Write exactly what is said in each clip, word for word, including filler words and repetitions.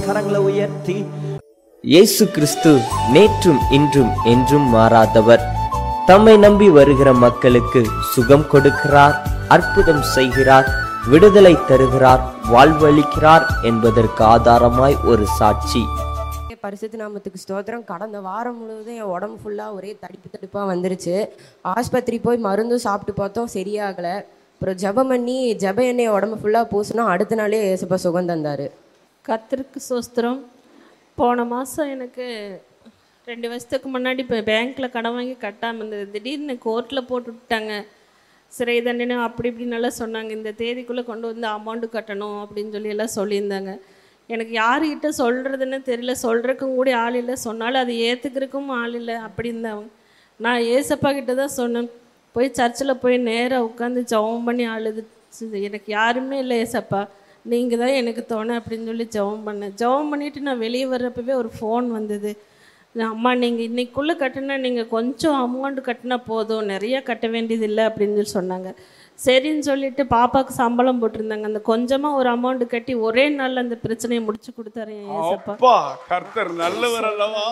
கரங்களை உயர்த்தி, இயேசு கிறிஸ்து நேற்றும் இன்றும் என்றும் மாறாதவர். தம்மை நம்பி வருகிற மக்களுக்கு சுகம் கொடுக்கிறார், அற்புதம் செய்கிறார், விடுதலை தருகிறார், வாழ்வளிக்கிறார் என்பதற்கு ஆதாரமாய் ஒரு சாட்சி. பரிசுத்த நாமத்துக்கு ஸ்தோத்திரம். கடந்த வாரம் முழுவதும் என் உடம்பு ஃபுல்லாக ஒரே தடிப்பு தடிப்பாக வந்துருச்சு. ஆஸ்பத்திரி போய் மருந்தும் சாப்பிட்டு பார்த்தோம், சரியாகலை. அப்புறம் ஜபம் பண்ணி ஜப எண்ணெய் உடம்பு ஃபுல்லாக பூசினா அடுத்த நாளே ஏசப்பா சுகம் தந்தார். கர்த்தருக்கு ஸ்தோத்திரம். போன மாதம் எனக்கு ரெண்டு வருஷத்துக்கு முன்னாடி இப்போ பேங்க்கில் கடன் வாங்கி கட்டாமல் இருந்தது. திடீர்னு கோர்ட்டில் போட்டு விட்டாங்க, சிறை தண்டனை அப்படி இப்படின்னு எல்லாம் சொன்னாங்க. இந்த தேதிக்குள்ளே கொண்டு வந்து அமௌண்ட்டு கட்டணும் அப்படின்னு சொல்லி எல்லாம் சொல்லியிருந்தாங்க. எனக்கு யாருக்கிட்ட சொல்கிறதுன்னு தெரியல, சொல்கிறக்கும் கூட ஆள் இல்லை, சொன்னாலும் அது ஏற்றுக்கிறக்கும் ஆள் இல்லை. அப்படி இருந்தவங்க நான் ஏசப்பா கிட்ட தான் சொன்னேன். போய் சர்ச்சில் போய் நேராக உட்காந்து ஜெபம் பண்ணி அழுது, எனக்கு யாருமே இல்லை ஏசப்பா, நீங்கள் தான் எனக்கு தோணை அப்படின்னு சொல்லி ஜெபம் பண்ணேன். ஜெபம் பண்ணிவிட்டு நான் வெளியே வர்றப்பவே ஒரு ஃபோன் வந்தது. அம்மா நீங்கள் இன்றைக்குள்ளே கட்டினா நீங்கள் கொஞ்சம் அமௌண்ட்டு கட்டினா போதும், நிறையா கட்ட வேண்டியதில்லை அப்படின்னு சொல்லி சொன்னாங்க. சரின்னு சொல்லிட்டு பாப்பாவுக்கு சம்பளம் போட்டிருந்தாங்க. அந்த கொஞ்சமாக ஒரு அமௌண்ட் கட்டி ஒரே நாளில் அந்த பிரச்சனையை முடிச்சு கொடுத்தாரு ஏசப்பா. கர்த்தர் நல்லவர் அல்லவா?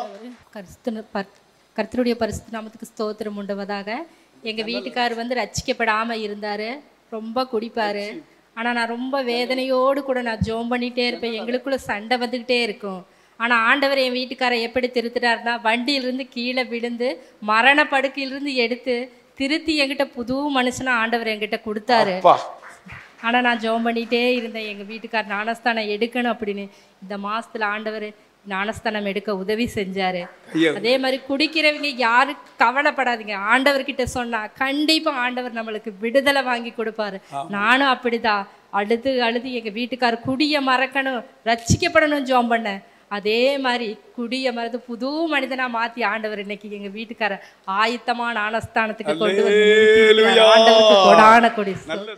கர்த்தருடைய பரிசுத்த நாமத்துக்கு ஸ்தோத்திரம் உண்டுவதாக. எங்கள் வீட்டுக்காரர் வந்து ரட்சிக்கப்படாமல் இருந்தார், ரொம்ப குடிப்பார். ஆனால் நான் ரொம்ப வேதனையோடு கூட நான் ஜோம் பண்ணிகிட்டே இருப்பேன். எங்களுக்குள்ளே சண்டை வந்துக்கிட்டே இருக்கும். ஆனால் ஆண்டவர் என் வீட்டுக்காரை எப்படி திருத்துட்டாருன்னா, வண்டியிலிருந்து கீழே விழுந்து மரண படுக்கையிலிருந்து எடுத்து திருத்தி என்கிட்ட புது மனுஷனா ஆண்டவர் என்கிட்ட கொடுத்தாரு. ஆனால் நான் ஜோம் பண்ணிகிட்டே இருந்தேன், எங்கள் வீட்டுக்கார் ஞானஸ்தானம் எடுக்கணும் அப்படின்னு. இந்த மாதத்தில் ஆண்டவர் ஞானஸ்தானம் எடுக்க உதவி செஞ்சார். அதே மாதிரி குடிக்கிறவங்க யாரும் கவலைப்படாதீங்க, ஆண்டவர்கிட்ட சொன்னா கண்டிப்பாக ஆண்டவர் நம்மளுக்கு விடுதலை வாங்கி கொடுப்பாரு. நானும் அப்படிதான் அழுது அழுது எங்கள் வீட்டுக்கார் குடியை மறக்கணும், ரட்சிக்கப்படணும் ஜோம் பண்ணேன். அதே மாதிரி குடிய மறந்து புது மனிதனா மாத்தி ஆண்டவர் இன்னைக்கு எங்க வீட்டுக்கார ஆயத்தமான ஞானஸ்தானத்துக்கு கொண்டு வந்து ஆண்டவருக்கு கொடான கொடி.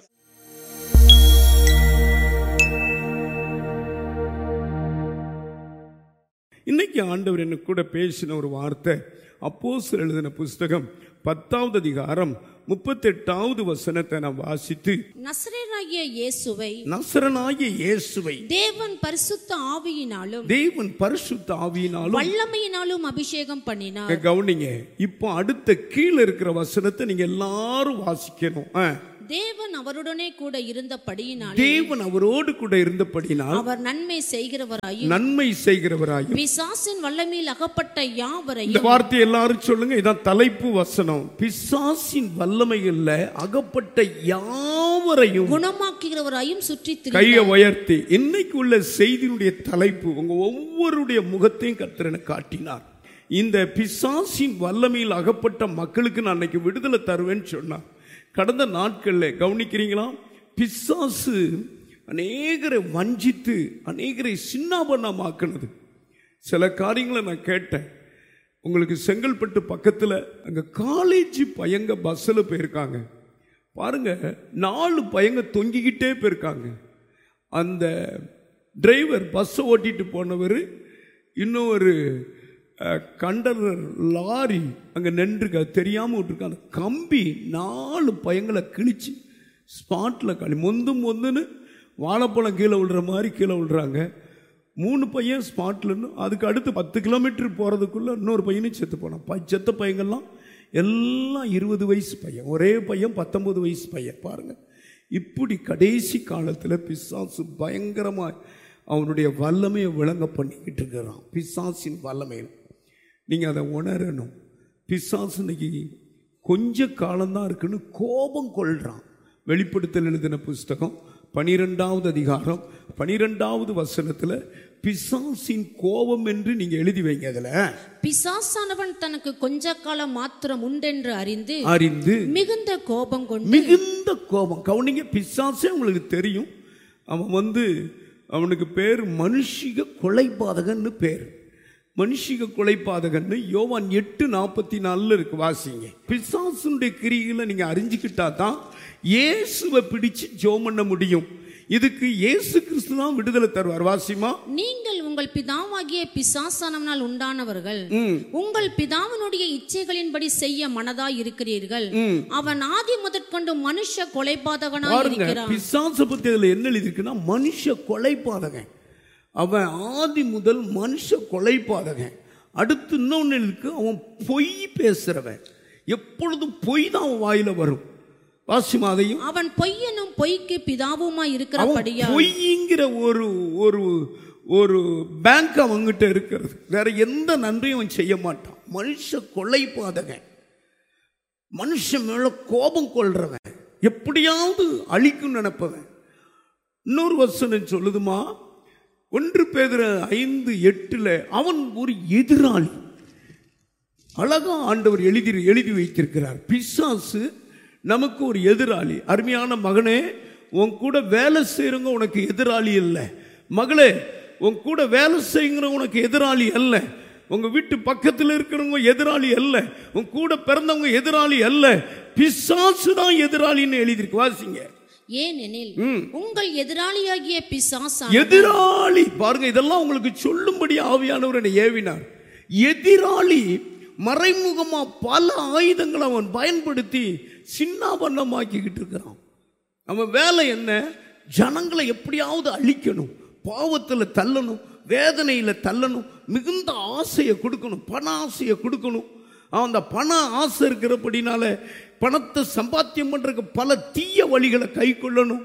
இன்னைக்கு ஆண்டவர் என்ன கூட பேசின ஒரு வார்த்தை, அப்போஸ்தலர் எழுதின புஸ்தகம் பத்தாவது அதிகாரம் முப்பத்தெட்டாவது வசனத்தை நான் வாசித்து, நசரேயனாகிய இயேசுவை நசரனாகிய இயேசுவை தேவன் பரிசுத்த ஆவியினாலும் தேவன் பரிசுத்த ஆவியினாலும் வல்லமையினாலும் அபிஷேகம் பண்ணினார். கவனிங்க, இப்போ அடுத்த கீழே இருக்கிற வசனத்தை நீங்க எல்லாரும் வாசிக்கணும். தேவன் அவருடனே கூட இருந்தபடியினால் தேவன் அவரோடு கூட இருந்தபடியினால் அவர் நன்மை செய்கிறவராயும் நன்மை செய்கிறவராயும் பிசாசின் வல்லமையில் அகப்பட்ட யாவரையும். இந்த வார்த்தை எல்லாரும் சொல்லுங்க, இதான் தலைப்பு வசனம். பிசாசின் வல்லமையில்ல அகப்பட்ட யாவரையும் குணமாக்குகிறவராயும் சுற்றி கையை உயர்த்தி. இன்னைக்கு உள்ள செய்தியினுடைய தலைப்பு உங்க ஒவ்வொருடைய முகத்தையும் கர்த்தர் எனக்கு காட்டினார். இந்த பிசாசின் வல்லமையில் அகப்பட்ட மக்களுக்கு நான் அன்னைக்கு விடுதலை தருவேன்னு சொன்னார். கடந்த நாட்களில் கவனிக்கிறீங்களா, பிசாசு அநேகரை வஞ்சித்து அநேகரை சின்னாபண்ணமாக்குனது. சில காரியங்களை நான் கேட்டேன். உங்களுக்கு செங்கல்பட்டு பக்கத்தில் அங்கே காலேஜ் பையங்க பஸ்ஸில் போயிருக்காங்க பாருங்க, நாலு பையங்க தொங்கிக்கிட்டே போயிருக்காங்க. அந்த டிரைவர் பஸ்ஸை ஓட்டிட்டு போனவர், இன்னும் ஒரு கண்டனர் லாரி அங்கே நின்றுருக்க தெரியாமல் விட்டுருக்க, அந்த கம்பி நாலு பையங்களை கிழிச்சு ஸ்பாட்டில் களி மொந்து மொந்துன்னு வாழைப்பழம் கீழே விழுற மாதிரி கீழே விழுறாங்க. மூணு பையன் ஸ்பாட்லன்னு, அதுக்கு அடுத்து பத்து கிலோமீட்டர் போகிறதுக்குள்ளே இன்னொரு பையனும் செத்து போனான். ப செத்த பையங்கள்லாம் எல்லாம் இருபது வயசு பையன், ஒரே பையன் பத்தொம்பது வயசு பையன். பாருங்கள், இப்படி கடைசி காலத்தில் பிசாசு பயங்கரமாக அவனுடைய வல்லமையை விளங்க பண்ணிக்கிட்டு இருக்கிறான். பிசாசின் வல்லமையில் நீங்கள் அதை உணரணும். பிசாசு இன்னைக்கு கொஞ்ச காலம்தான் இருக்குன்னு கோபம் கொள்றான். வெளிப்படுத்தல் எழுதின புஸ்தகம் பனிரெண்டாவது அதிகாரம் பனிரெண்டாவது வசனத்தில் பிசாசின் கோபம் என்று நீங்க எழுதி வைங்க. அதுல பிசாசானவன் தனக்கு கொஞ்ச காலம் மாத்திரம் உண்டென்று அறிந்து அறிந்து மிகுந்த கோபம் கொண்டு மிகுந்த கோபம். கவனிங்க, பிசாசே உங்களுக்கு தெரியும், அவன் வந்து அவனுக்கு பேர் மனுஷிக கொலைபாதகன்னு பேர். மனுஷிக கொலைபாதகன்னு யோவான் எட்டு நாற்பத்தி நாலுல இருக்கு, வாசிங்க. பிசாசுடைய கிரிகளை நீங்க அறிஞ்சுக்கிட்டா தான் இயேசுவை பிடிச்சு ஜெபம் பண்ண முடியும். இதுக்கு இயேசு கிறிஸ்து தான் விடுதலை தருவார். வாசிமா, நீங்கள் உங்கள் பிதாவாகிய பிசாசானவனால் உண்டானவர்கள், உங்கள் பிதாவினுடைய இச்சைகளின்படி செய்ய மனதாய் இருக்கிறீர்கள். அவன் ஆதி முதற்கொண்டு மனுஷ கொலைபாதகனாய் இருக்கிறான். பிசாசு பத்தி அதுல என்ன எழுதிருக்குன்னா, மனுஷ கொலைபாதகன். அவன் ஆதி முதல் மனுஷ கொலைபாதகன். அடுத்து இன்னொன்னு இருக்கு, அவன் பொய் பேசுறவன். எப்பொழுதும் பொய் தான் அவன் வாயில வரும். வாசிமாதையும் அவன் பொய்யனும் பொய்க்கு பிதாவுமா இருக்கிறபடியா பொய்ங்கிற ஒரு ஒரு ஒரு பேங்க் அவங்கிட்ட இருக்கிறது. வேற எந்த நன்மையும் அவன் செய்ய மாட்டான். மனுஷ கொலைபாதகன், மனுஷன் மேல கோபம் கொள்றவன், எப்படியாவது அழிக்கும் நினைப்பவன். இன்னொரு வசனம் சொல்லுதுமா, ஒன்று பேதுரு ஐந்து எட்டுல அவன் ஒரு எதிராளி. அழகா ஆண்டவர் எழுதி எழுதி வைத்திருக்கிறார். பிசாசு நமக்கு ஒரு எதிராளி. அருமையான மகனே, உன் கூட வேலை செய்யறவங்க உனக்கு எதிராளி இல்லை. மகளே, உன் கூட வேலை செய்யுங்கிற உனக்கு எதிராளி அல்ல. உங்க வீட்டு பக்கத்தில் இருக்கிறவங்க எதிராளி அல்ல. உன் கூட பிறந்தவங்க எதிராளி அல்ல. பிசாசு தான் எதிராளின்னு எழுதியிருக்கு. வாசிங்க. ஏனெனில் உங்கள் எதிராளியாகிய பிசாசு. எதிராளி பாருங்க, இதெல்லாம் உங்களுக்கு சொல்லும்படி ஆவியானவர் என்னை ஏவினார். எதிராளி மறைமுகமா பல ஆயுதங்களை அவன் பயன்படுத்தி சின்னாபன்னமாக்கிக்கிட்டு இருக்கிறான். அவன் வேலை என்ன? ஜனங்களை எப்படியாவது அழிக்கணும், பாவத்தில் தள்ளணும், வேதனையில தள்ளணும், மிகுந்த ஆசையை கொடுக்கணும், பண ஆசையை கொடுக்கணும். அந்த பண ஆசை இருக்கிறபடினால பணத்தை சம்பாத்தியம் பண்றதுக்கு பல தீய வழிகளை கை கொள்ளணும்.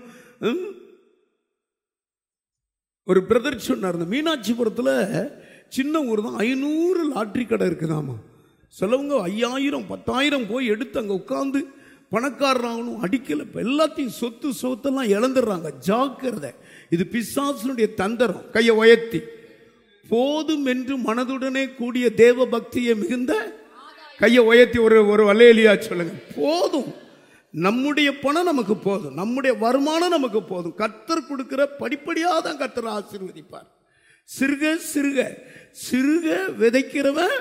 ஒரு பிரதர் சொன்னார், இந்த மீனாட்சிபுரத்தில் சின்ன ஊர் தான், ஐநூறு லாட்ரி கடை இருக்குதாமா. சிலவங்க ஐயாயிரம் பத்தாயிரம் போய் எடுத்து அங்கே உட்காந்து பணக்காரராகணும். அடிக்கல, எல்லாத்தையும் சொத்து சொத்தெல்லாம் இழந்துடுறாங்க. ஜாக்கிரதை, இது பிசாசுனுடைய தந்திரம். கையை உயர்த்தி போதும் என்று மனதுடனே கூடிய தேவ பக்தியை மிகுந்த கையை உயர்த்தி ஒரு ஒரு அல்லேலூயா சொல்லுங்க. போதும், நம்முடைய பணம் நமக்கு போதும், நம்முடைய வருமானம் நமக்கு போதும். கர்த்தர் கொடுக்கிற படிப்படியாக தான் கர்த்தர் ஆசீர்வதிப்பார். சிறுக சிறுக சிறுக விதைக்கிறவன்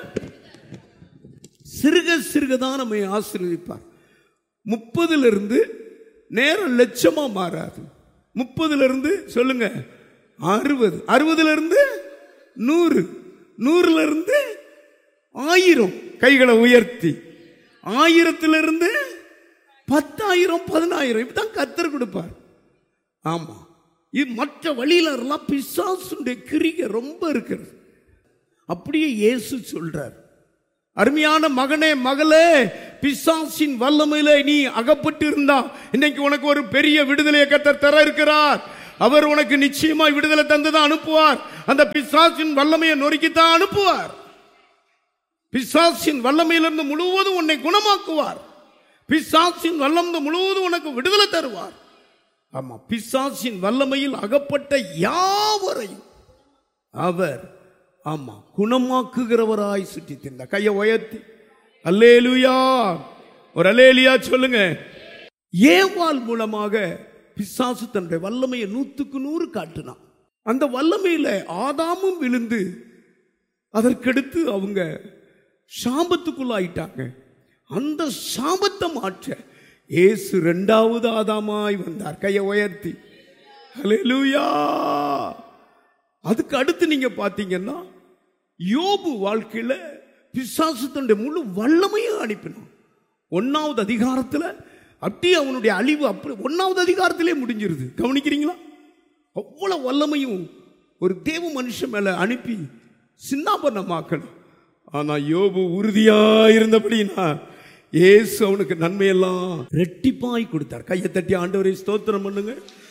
சிறுக சிறுக தான் நம்மை ஆசீர்வதிப்பார். முப்பதுல இருந்து நேரம் லட்சமா மாறாது. முப்பதுல இருந்து சொல்லுங்க அறுபது, அறுபதுல இருந்து நூறு, நூறுல இருந்து ஆயிரம். கைகளை உயர்த்தி ஆயிரத்திலிருந்து பத்தாயிரம், பதினாயிரம், இப்படிதான் கர்த்தர் கொடுப்பார். ஆமா, இது மற்ற வழியில பிசாசுடைய கிரிகை ரொம்ப இருக்கிறது. அப்படியே இயேசு சொல்றார், அருமையான மகனே மகளே, பிசாசின் வல்லமையில நீ அகப்பட்டு இருந்தா இன்னைக்கு உனக்கு ஒரு பெரிய விடுதலையை கர்த்தர் தர இருக்கிறார். அவர் உனக்கு நிச்சயமாய் விடுதலை தந்துதான் அனுப்புவார். அந்த பிசாசின் வல்லமையை நொறுக்கித்தான் அனுப்புவார். பிசாசின் வல்லமையிலிருந்து முழுவதும் உன்னை குணமாக்குவார். பிசாசின் வல்லமை முழுவதும் உனக்கு விடுதலை தருவார். ஆமா, பிசாசின் வல்லமையில் அகப்பட்ட யாவரையும் அவர் ஆமா குணமாக்குகிறவராய் சுற்றி திரிந்தார். கையை உயர்த்தி அல்லேலூயா, ஒரு அல்லேலூயா சொல்லுங்க. ஏவாள் மூலமாக பிசாசு தன்னுடைய வல்லமையை நூற்றுக்கு நூறு காட்டினான். அந்த வல்லமையில ஆதாமும் விழுந்து அதற்கடுத்து அவங்க சாபத்துக்குள்ளாயிட்டாங்க. அந்த சாபத்தை மாற்ற இயேசு இரண்டாவது ஆதாமாய் வந்தார். கையை உயர்த்தி அல்லேலூயா. அதுக்கு அடுத்து நீங்க பாத்தீங்கன்னா யோபு வாழ்க்கையில பிசாசு தன்னுடைய முழு வல்லமையும் அனுப்பினான். ஒன்னாவது அதிகாரத்தில் அப்படியே அவனுடைய அழிவு அப்படி ஒன்னாவது அதிகாரத்திலே முடிஞ்சிருது. கவனிக்கிறீங்களா? அவ்வளவு வல்லமையும் ஒரு தேவ மனுஷன் மேல அனுப்பி சின்னாபன்னமாக்கணும். ஆனா யோபு உறுதியா இருந்தபடினா இயேசு அவனுக்கு நன்மையெல்லாம் ரெட்டிப்பாய் கொடுத்தார். கையை தட்டி ஆண்டவரை ஸ்தோத்திரம் பண்ணுங்க.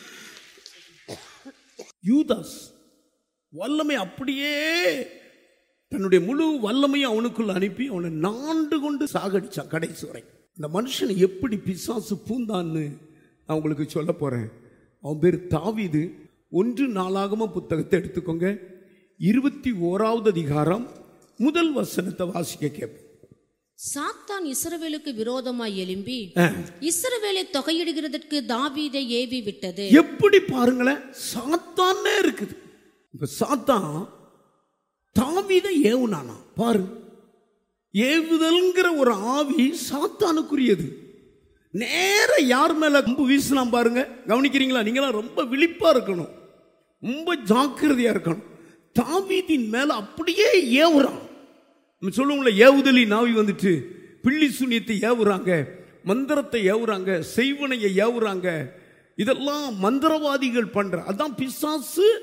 யூதாஸ் வல்லமை அப்படியே தன்னுடைய முழு வல்லமையும் அவனுக்குள்ள அனுப்பி அவனை நாண்டு கொண்டு சாகடிச்சான் கடைசி வரை. இந்த மனுஷனை எப்படி பிசாசு பூந்தான்னு நான் உங்களுக்கு சொல்ல போறேன். அவன் பேர் தாவீது. ஒன்று நாளாகம புத்தகத்தை எடுத்துக்கோங்க, இருபத்தி ஓராவது அதிகாரம் முதல் வசனத்தை வாசிக்க கேட்போம். சாத்தான் இஸ்ரவேலுக்கு விரோதமாய் எழும்பி இஸ்ரவேலை தொகையிடுகிறதற்கு தாவீதை ஏவி விட்டது. எப்படி பாருங்களேன், சாத்தானே இருக்குது. இப்ப சாத்தான் தாவீதை ஏவுனானா பாரு. ஏவுதல்ங்கிற ஒரு ஆவி சாத்தானுக்குரியது. நேர யார் மேல அம்பு வீசலாம் பாருங்க. கவனிக்கிறீங்களா? நீங்களாம் ரொம்ப விழிப்பா இருக்கணும், ரொம்ப ஜாக்கிரதையா இருக்கணும். தாவீதின் மேல அப்படியே ஏவுறான். சொல்லுங்கள, ஏவுதலி நாவி வந்துட்டு பில்லி சூனியத்தை ஏவுறாங்க, மந்திரத்தை ஏவுறாங்க, செய்வனையை ஏவுறாங்க. இதெல்லாம் மந்திரவாதிகள் பண்ற. அதான் பிசாசு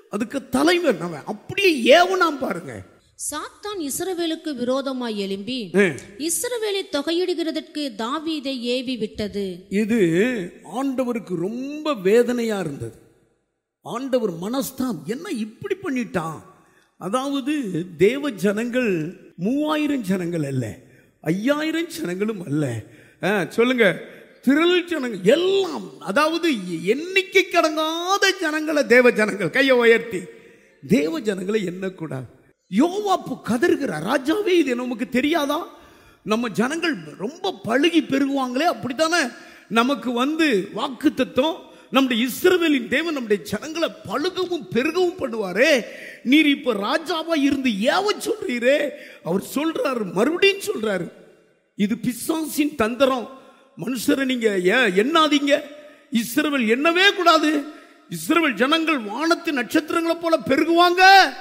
அதுக்கு தலைவன் அவன். அப்படியே ஏவனாம் பாருங்க. சாத்தான் இஸ்ரவேலுக்கு விரோதமாய் எழும்பி இஸ்ரவேலை தொகையிடுகிறதற்கு தாவீதை ஏவி விட்டது. இது ஆண்டவருக்கு ரொம்ப வேதனையா இருந்தது. ஆண்டவர் மனஸ்தான், என்ன இப்படி பண்ணிட்டான். அதாவது தேவ ஜனங்கள் மூவாயிரம் ஜனங்கள் அல்ல, ஐயாயிரம் ஜனங்களும் அல்ல, சொல்லுங்க திரள் ஜனங்கள் எல்லாம், அதாவது எண்ணிக்கை கடங்காத ஜனங்களை தேவ ஜனங்கள் கையை உயர்த்தி தேவ ஜனங்களை எண்ணக்கூடாது. யோவாப்பு கதறுகிறார், ராஜாவே இது நமக்கு தெரியாதா? நம்ம ஜனங்கள் ரொம்ப பழுகி பெருகுவாங்களே, அப்படித்தானே நமக்கு வந்து வாக்கு தத்துவம், நம்முடைய இஸ்ரவேலின் தேவன் நம்முடைய ஜனங்களை பழுகவும் பெருகவும் பண்ணுவாரே, நீர் இப்ப ராஜாவா இருந்து ஏவ சொல்றீரே. அவர் சொல்றாரு, மறுபடியும் சொல்றாரு, இது பிசாசின் தந்திரம். மனுஷரை நீங்க எண்ணாதீங்க, இஸ்ரவேல் எண்ணவே கூடாது. இஸ்ரவேல் ஜனங்கள் வானத்து நட்சத்திரங்களை போல பெருகுவாங்க.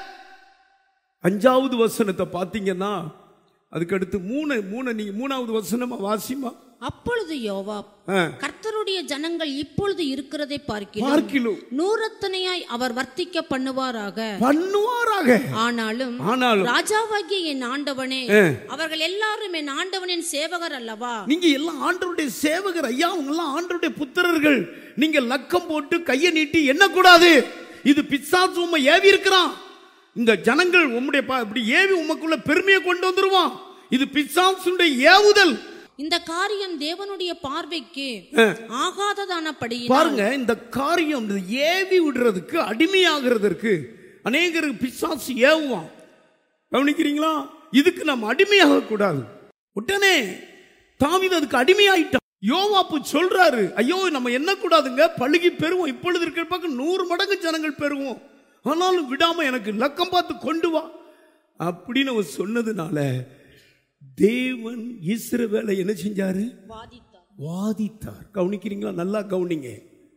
அஞ்சாவது வசனத்தை பார்த்தீங்கன்னா அதுக்கு அடுத்து மூணு மூணு நீங்க மூணாவது வசனமா வாசிமா. அப்பொழுது யோவாப், கர்த்தருடைய ஜனங்கள் இப்பொழுது இருக்கிறதை பார்க்கிலும் நூறத்தனையாய் அவர் வர்த்திக்க பண்ணுவாராக பண்ணுவாராக ஆனாலும் ஆனாலும் ராஜாவாகிய என் ஆண்டவனே, அவர்கள் எல்லாரும் என் ஆண்டவனின் சேவகர் அல்லவா? நீங்க எல்லாம் ஆண்டவருடைய சேவகர் ஐயா, அவங்க எல்லாம் ஆண்டவருடைய புத்திரர்கள். நீங்க லக்கம் போட்டு கையை நீட்டி என்ன கூடாது. இது பிசாசு உம்மை ஏவி இருக்கிறான். இந்த ஜனங்கள் உம்முடைய இப்படி ஏவி உமக்குள்ள பெருமையை கொண்டு வந்துருவான். இது பிசாசுடைய ஏவுதல். இந்த காரியம் தேவனுடைய பார்வைக்கு ஆகாததானபடி பாருங்க, இந்த காரியம் ஏவி விடுறதுக்கு அடிமையாகிறதுக்கு அநேகருக்கு பிசாசு ஏவுவான். கவனிக்கிறீங்களா? இதுக்கு நம்ம அடிமையாக கூடாது. உடனே தாவீது அதுக்கு அடிமையாயிட்டான். யோவாப்பு சொல்றாரு, ஐயோ நம்ம என்ன கூடாதுங்க, பழுகி பெறுவோம், இப்பொழுது இருக்கிற பக்கம் நூறு மடங்கு ஜனங்கள் பெறுவோம், ஆனாலும் விடாம எனக்கு லக்கம் பார்த்து கொண்டு வா அப்படின்னு அவர் சொன்னதுனால தேவன் இஸ்ரவேலை என்ன செஞ்சாரு? வாதித்தார். வாதித்தார். கவனிக்கிறீங்களா? நல்லா கவனிங்க.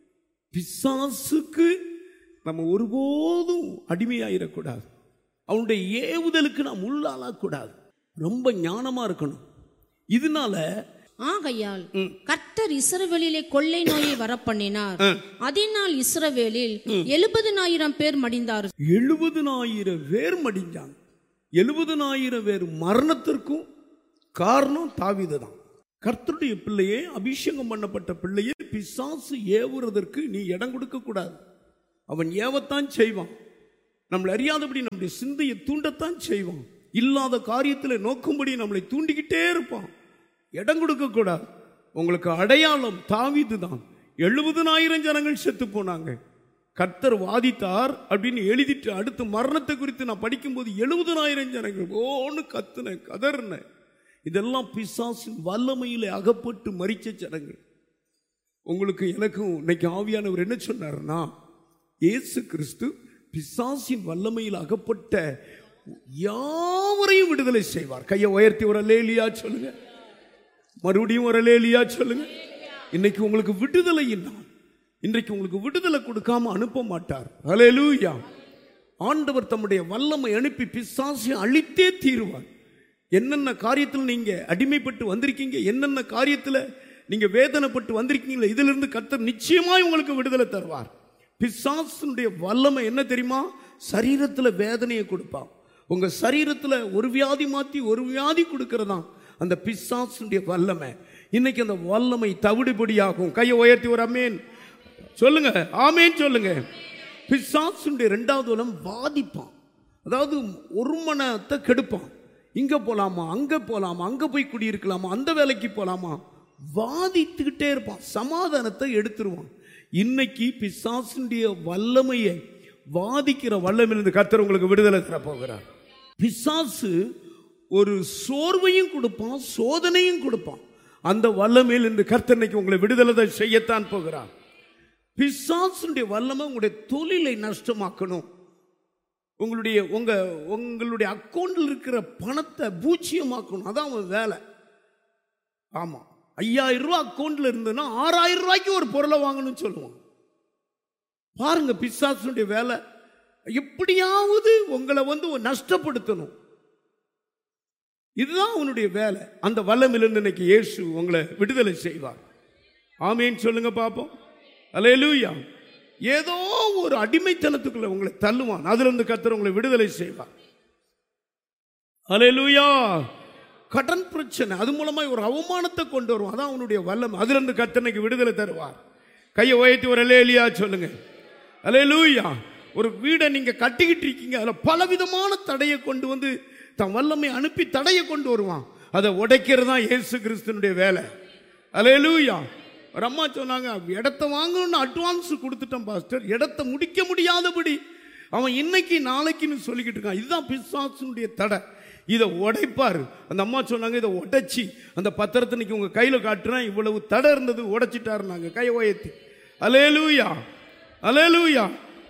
பிசாசுக்கு நம்ம ஒருபோதும் அடிமையாயிடக்கூடாது. அவனுடைய ஏவுதலுக்கு நாம் உள்ளாளக்கூடாது. ரொம்ப ஞானமா இருக்கணும். இதனால ஆகையால் கர்த்தர் இஸ்ரவேலிலே கொள்ளை நோயை வரப்பண்ணினார். அதனால் இஸ்ரவேலில் எழுபதுனாயிரம் பேர் மடிந்தார். எழுபதுனாயிரம் பேர் மடிஞ்சாங்க. எழுபதுனாயிரம் பேர் மரணத்திற்கும் காரணம் தாவீது தான். கர்த்தருடைய பிள்ளையே, அபிஷேகம் பண்ணப்பட்ட பிள்ளையே, பிசாசு ஏவுறதற்கு நீ இடம் கொடுக்க கூடாது. அவன் ஏவத்தான் செய்வான். நம்மளை அறியாதபடி நம்முடைய சிந்தையை தூண்டத்தான் செய்வான். இல்லாத காரியத்தில் நோக்கும்படி நம்மளை தூண்டிக்கிட்டே இருப்பான். இடம் கொடுக்க கூடாது. உங்களுக்கு அடையாளம் தாவீது தான். எழுபதுனாயிரம் ஜனங்கள் செத்து போனாங்க. கர்த்தர் வாதித்தார் அப்படின்னு எழுதிட்டு அடுத்து மரணத்தை குறித்து நான் படிக்கும்போது எழுபதுனாயிரம் ஜனங்கள் ஓன்னு கத்துன கதர்ன. இதெல்லாம் பிசாசின் வல்லமையில அகப்பட்டு மரிச்ச ஜனங்கள். உங்களுக்கு எனக்கும் இன்னைக்கு ஆவியானவர் என்ன சொன்னார்னா, இயேசு கிறிஸ்து பிசாசின் வல்லமையில் அகப்பட்ட யாவரையும் விடுதலை செய்வார். கையை உயர்த்தி ஒரு அல்லேலூயா சொல்லுங்க. மறுபடியும் ஒரு அல்லேலூயா சொல்லுங்க. இன்னைக்கு உங்களுக்கு விடுதலை என்ன? இன்றைக்கு உங்களுக்கு விடுதலை கொடுக்காம அனுப்ப மாட்டார். அல்லேலூயா. ஆண்டவர் தம்முடைய வல்லமை அனுப்பி பிசாசை அழித்தே தீருவார். என்னென்ன காரியத்தில் நீங்க அடிமைப்பட்டு வந்திருக்கீங்க, என்னென்ன காரியத்தில் நீங்க வேதனைப்பட்டு வந்திருக்கீங்களா, இதிலிருந்து கர்த்தர் நிச்சயமாய் உங்களுக்கு விடுதலை தருவார். பிசாசுடைய வல்லமை என்ன தெரியுமா? சரீரத்தில் வேதனையை கொடுப்பான். உங்க சரீரத்தில் ஒரு வியாதி மாற்றி ஒரு வியாதி கொடுக்கறதான் அந்த பிசாசுடைய வல்லமை. இன்னைக்கு அந்த வல்லமை தவிடுபடியாகும். கையை உயர்த்தி ஒரு அமேன் சொல்லுங்க, ஆமேன் சொல்லுங்க. பிசாசுடைய இரண்டாவது வல்லம் வாதிப்பான். அதாவது ஒரு மனத்தை கெடுப்பான். இங்க போலாமா, அங்க போலாமா, அங்க போய் குடியிருக்கலாமா, அந்த வேலைக்கு போலாமா, வாதித்துக்கிட்டே இருப்பான். சமாதானத்தை எடுத்துருவான். இன்னைக்கு பிசாசுடைய வல்லமையை வாதிக்கிற வல்லமையிலிருந்து கர்த்தர் உங்களுக்கு விடுதலை தர போகிறார். பிசாசு ஒரு சோர்வையும் கொடுப்பான், சோதனையும் கொடுப்பான். அந்த வல்லமையில் இருந்து கர்த்தர் இன்னைக்கு உங்களை விடுதலை செய்யத்தான் போகிறார். பிசாசுடைய வல்லமை உங்களுடைய தொழிலை நஷ்டமாக்கணும். உங்களுடைய உங்க உங்களுடைய அக்கௌண்டில் இருக்கிற பணத்தை பூச்சியமாக்கணும். அதான் அவன் வேலை. ஆமா, ஐயாயிரம் ரூபாய் அக்கௌண்ட்ல இருந்ததுன்னா ஆறாயிரம் ரூபாய்க்கு ஒரு பொருளை வாங்கணும்னு சொல்லுவான். பாருங்க பிசாசுடைய வேலை. எப்படியாவது உங்களை வந்து நஷ்டப்படுத்தணும். இதுதான் அவனுடைய வேலை. அந்த வல்லமையிலிருந்து இன்னைக்கு இயேசு உங்களை விடுதலை செய்வார். ஆமேன் சொல்லுங்க பாப்போம். அல்லேலூயா. ஏதோ ஒரு அடிமைத்தனத்துக்குள்ள உங்களை தள்ளுவான். அதுல இருந்து கர்த்தர் உங்களை விடுதலை செய்வார். அல்லேலூயா. கடன் பிரச்சனை, அது மூலமா ஒரு அவமானத்தை கொண்டு வருவான். அதான் அவனுடைய வல்லமை. அதுல இருந்து கர்த்தருக்கு விடுதலை தருவார். கையை உயர்த்தி ஒரு அல்லேலூயா சொல்லுங்க. அல்லேலூயா. ஒரு வீடை நீங்க கட்டிக்கிட்டு இருக்கீங்க, அதுல பலவிதமான தடையை கொண்டு வந்து தன் வல்லமை அனுப்பி தடையை கொண்டு வருவான். அதை உடைக்கிறது தான் இயேசு கிறிஸ்துனுடைய வேலை. அல்லேலூயா. ஒரு அம்மா சொன்னாங்க, இடத்த வாங்கணும்னு அட்வான்ஸ் கொடுத்துட்டோம் பாஸ்டர், இடத்த முடிக்க முடியாதபடி அவன் இன்னைக்கு நாளைக்குன்னு சொல்லிக்கிட்டு இருக்கான். இதுதான் பிசாசுனுடைய தடை. இதை உடைப்பார். அந்த அம்மா சொன்னாங்க, இதை உடைச்சி அந்த பத்திரத்தை இன்னைக்கு உங்க கையில காட்டுறேன், இவ்வளவு தடை இருந்தது உடைச்சிட்டாருனாங்க. கை உயர்த்தி அல்லேலூயா. அல்லேலூயா.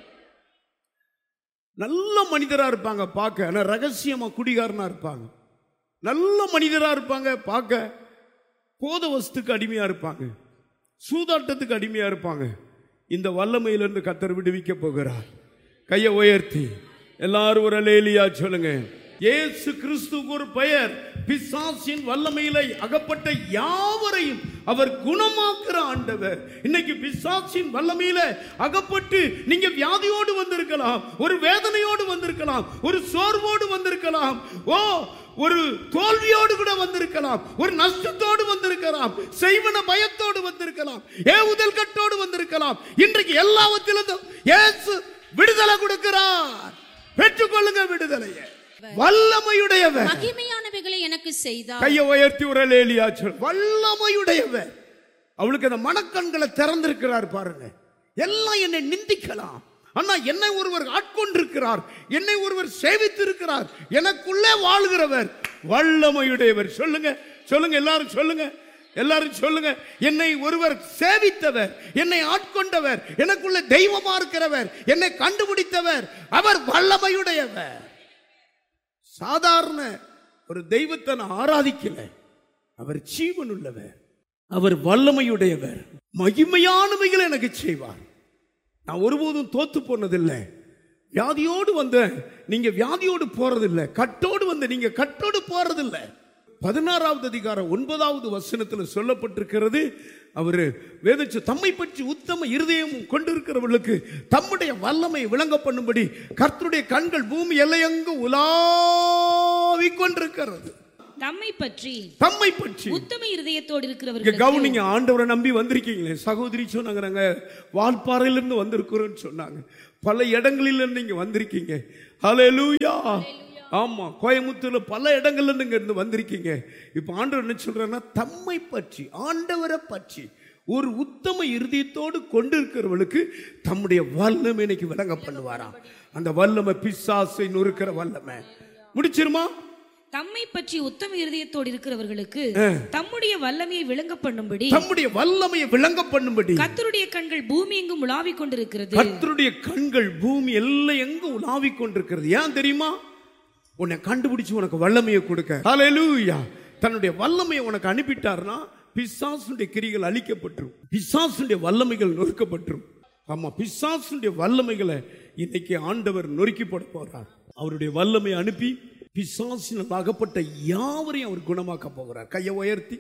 நல்ல மனிதரா இருப்பாங்க பார்க்க, ஆனா ரகசியமா குடிகாரனா இருப்பாங்க. நல்ல மனிதரா இருப்பாங்க பார்க்க, போத வஸ்துக்கு அடிமையா இருப்பாங்க, சூதாட்டத்துக்கு அடிமையா இருப்பாங்க. இந்த வல்லமையிலிருந்து கர்த்தர் விடுவிக்க போகிறார். கையை உயர்த்தி எல்லாரும் ஒரு அல்லேலூயா சொல்லுங்க. இயேசு கிறிஸ்துவுக்கு ஒரு பெயர், பிசாசின் வல்லமையில அகப்பட்ட யாவரையும் அவர் குணமாக்குற ஆண்டவர். இன்னைக்கு பிசாசின் வல்லமையில அகப்பட்டு நீங்க வியாதியோடு வந்திருக்கலாம், ஒரு வேதனையோடு வந்திருக்கலாம், ஒரு சோர்வோடு வந்திருக்கலாம், ஓ ஒரு தோல்வியோடு கூட வந்திருக்கலாம், ஒரு நஷ்டத்தோடு வந்திருக்கலாம், செய்வன பயத்தோடு வந்திருக்கலாம், ஏவுதல் கட்டோடு வந்திருக்கலாம். இன்றைக்கு எல்லாவற்றிலும் இயேசு விடுதலை கொடுக்கிறார். பெற்றுக்கொள்ளுங்க விடுதலையை. வல்லமையுடையவர், மகிமையானவைகளை எனக்கு செய்தார். கையை உயர்த்தி ஒரு அல்லேலூயா சொல். வல்லமையுடையவர். அவளுக்கு அந்த மனக்கண்களை திறந்திருக்கிறார் பாருங்க. எல்லாம் என்னை நிந்திக்கலாம், ஆனா என்னை ஒருவர் ஆட்கொண்டிருக்கிறார், என்னை ஒருவர் சேவித்திருக்கிறார், எனக்குள்ளே வாழ்கிறவர் வல்லமையுடையவர். சொல்லுங்க சொல்லுங்க எல்லாரும் சொல்லுங்க எல்லாரும் சொல்லுங்க. என்னை ஒருவர் சேவித்தவர், என்னை ஆட்கொண்டவர், எனக்குள்ள தெய்வமா இருக்கிறவர், என்னை கண்டுபிடித்தவர், அவர் வல்லமையுடையவர். சாதாரண ஒரு தெய்வத்தை நான் ஆராதிக்கல, அவர் ஜீவன் உள்ளவர், அவர் வல்லமையுடையவர். மகிமையானவைகளை எனக்கு செய்வார். நான் ஒருபோதும் தோத்து போனதில்லை. வியாதியோடு வந்த நீங்க வியாதியோடு போறதில்லை, கட்டோடு வந்த நீங்க கட்டோடு போறதில்லை. பதினாறாவது அதிகாரம் ஒன்பதாவது வசனத்தில் சொல்லப்பட்டிருக்கிறது, அவர் வேதச்சு தம்மை பற்றி உத்தம இருதயமும் கொண்டிருக்கிறவர்களுக்கு தம்முடைய வல்லமை விளங்க பண்ணும்படி கர்த்தருடைய கண்கள் பூமி எல்லையெங்கும் உலாவிக் கொண்டிருக்கிறது. தம்மை பற்றி தம்மை பற்றி உத்தம இருதயத்தோடு இருக்கிறவர்கள் கவனிங்க. ஆண்டவரை நம்பி வந்திருக்கீங்களே. சகோதரி சொன்னாங்க, நாங்க வால்பாறையிலிருந்து வந்திருக்கிறோம்னு சொன்னாங்க. பல இடங்களில் இருந்து இங்க வந்திருக்கீங்க. ஹல்லேலூயா. ஆமா, கோயம்புத்தூர்ல பல இடங்கள்ல இருந்து இங்க இருந்து வந்திருக்கீங்க. இப்ப ஆண்டவர் என்ன சொல்றாருன்னா, தம்மை பற்றி, ஆண்டவரை பற்றி ஒரு உத்தம இருதயத்தோடு கொண்டிருக்கிறவர்களுக்கு தம்முடைய வல்லமை இன்னைக்கு விளங்க பண்ணுவாராம். அந்த வல்லமை பிசாசை நொறுக்கிற வல்லமை. முடிச்சிருமா? தம்மை பற்றி உத்தம இருதயத்தோடு இருக்கிறவர்களுக்கு தம்முடைய வல்லமையை விளங்க பண்ணும்படி தம்முடைய வல்லமையை விளங்க பண்ணும்படி கர்த்தருடைய கண்கள் பூமி எங்கும் உலாவிக் கொண்டிருக்கிறது. கர்த்தருடைய கண்கள் பூமி எல்லாம் எங்கும் உலாவிக் கொண்டிருக்கிறது. ஏன் தெரியுமா? உன்னை கண்டுபிடிச்சு உனக்கு வல்லமையை கொடுக்க. ஹல்லேலூயா. தன்னுடைய வல்லமையை உனக்கு அனுப்பிட்டார்னா பிசாசுடைய கிரிகள் அழிக்கப்பட்டுரும், பிசாசுடைய வல்லமைகள் நொறுக்கப்பட்டுரும். ஆமா, பிசாசுடைய வல்லமைகளை இன்னைக்கு ஆண்டவர் நொறுக்கி போட போறார். அவருடைய வல்லமையை அனுப்பி பிசாசினால் அகப்பட்ட யாவரையும் அவர் குணமாக்க போகிறார். கையை உயர்த்தி.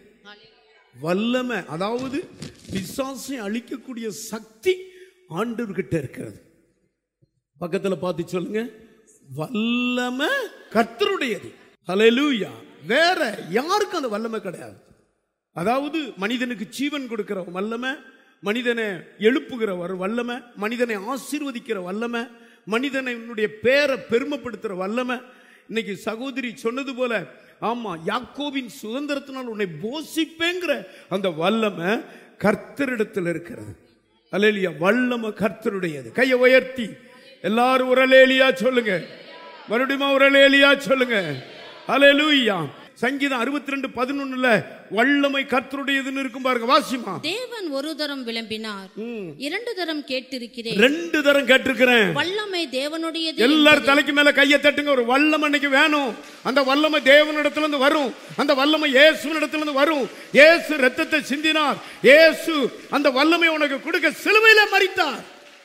வல்லமை, அதாவது பிசாசை அழிக்கக்கூடிய சக்தி ஆண்டவர்கிட்ட இருக்கிறது. பக்கத்துல பார்த்து சொல்லுங்க, வல்லமை கர்த்தருடையது. ஹல்லேலூயா. வேற யாருக்கும் அந்த வல்லமை கிடையாது. அதாவது மனிதனுக்கு ஜீவன் கொடுக்கிற வல்லமை, மனிதனை எழுப்புகிற ஒரு வல்லமை, மனிதனை ஆசீர்வதிக்கிற வல்லமை, மனிதனுடைய பேரை பெருமைப்படுத்துற வல்லமை. இன்னைக்கு சகோதரி சொன்னது போல, ஆமா, யாக்கோபின் சுதந்திரத்தினால் உன்னை போஷிப்பேங்கிற அந்த வல்லமை கர்த்தரிடத்தில் இருக்கிறது. அல்லேலூயா. வல்லமை கர்த்தருடையது. கையை உயர்த்தி எல்லாரும் ஒரு அல்லேலூயா சொல்லுங்க. மறுபடியும் ஒரு அல்லேலூயா சொல்லுங்க. அல்லேலூயா. சங்கீதம் அறுபத்தி ரெண்டு பதினொன்னுல வல்லமை கர்த்தருடையதுன்னு இருக்கும் பாருங்க. வாசிமா. தேவன் ஒரு தரம் விளம்பினார், இரண்டு தரம் கேட்டிருக்கிறேன். ரெண்டு தரம் கேட்டிருக்கிறேன். வல்லமை தேவனுடையது. எல்லாரும் தலைக்கு மேல கையை தட்டுங்க. ஒரு வல்லமை இன்னைக்கு வேணும். அந்த வல்லமை தேவனிடத்துல இருந்து வரும். அந்த வல்லமை இயேசுவினிடத்துல இருந்து வரும். இயேசு ரத்தத்தை சிந்தினார். இயேசு அந்த வல்லமை உனக்கு கொடுக்க சிலுவையில மரித்தார்.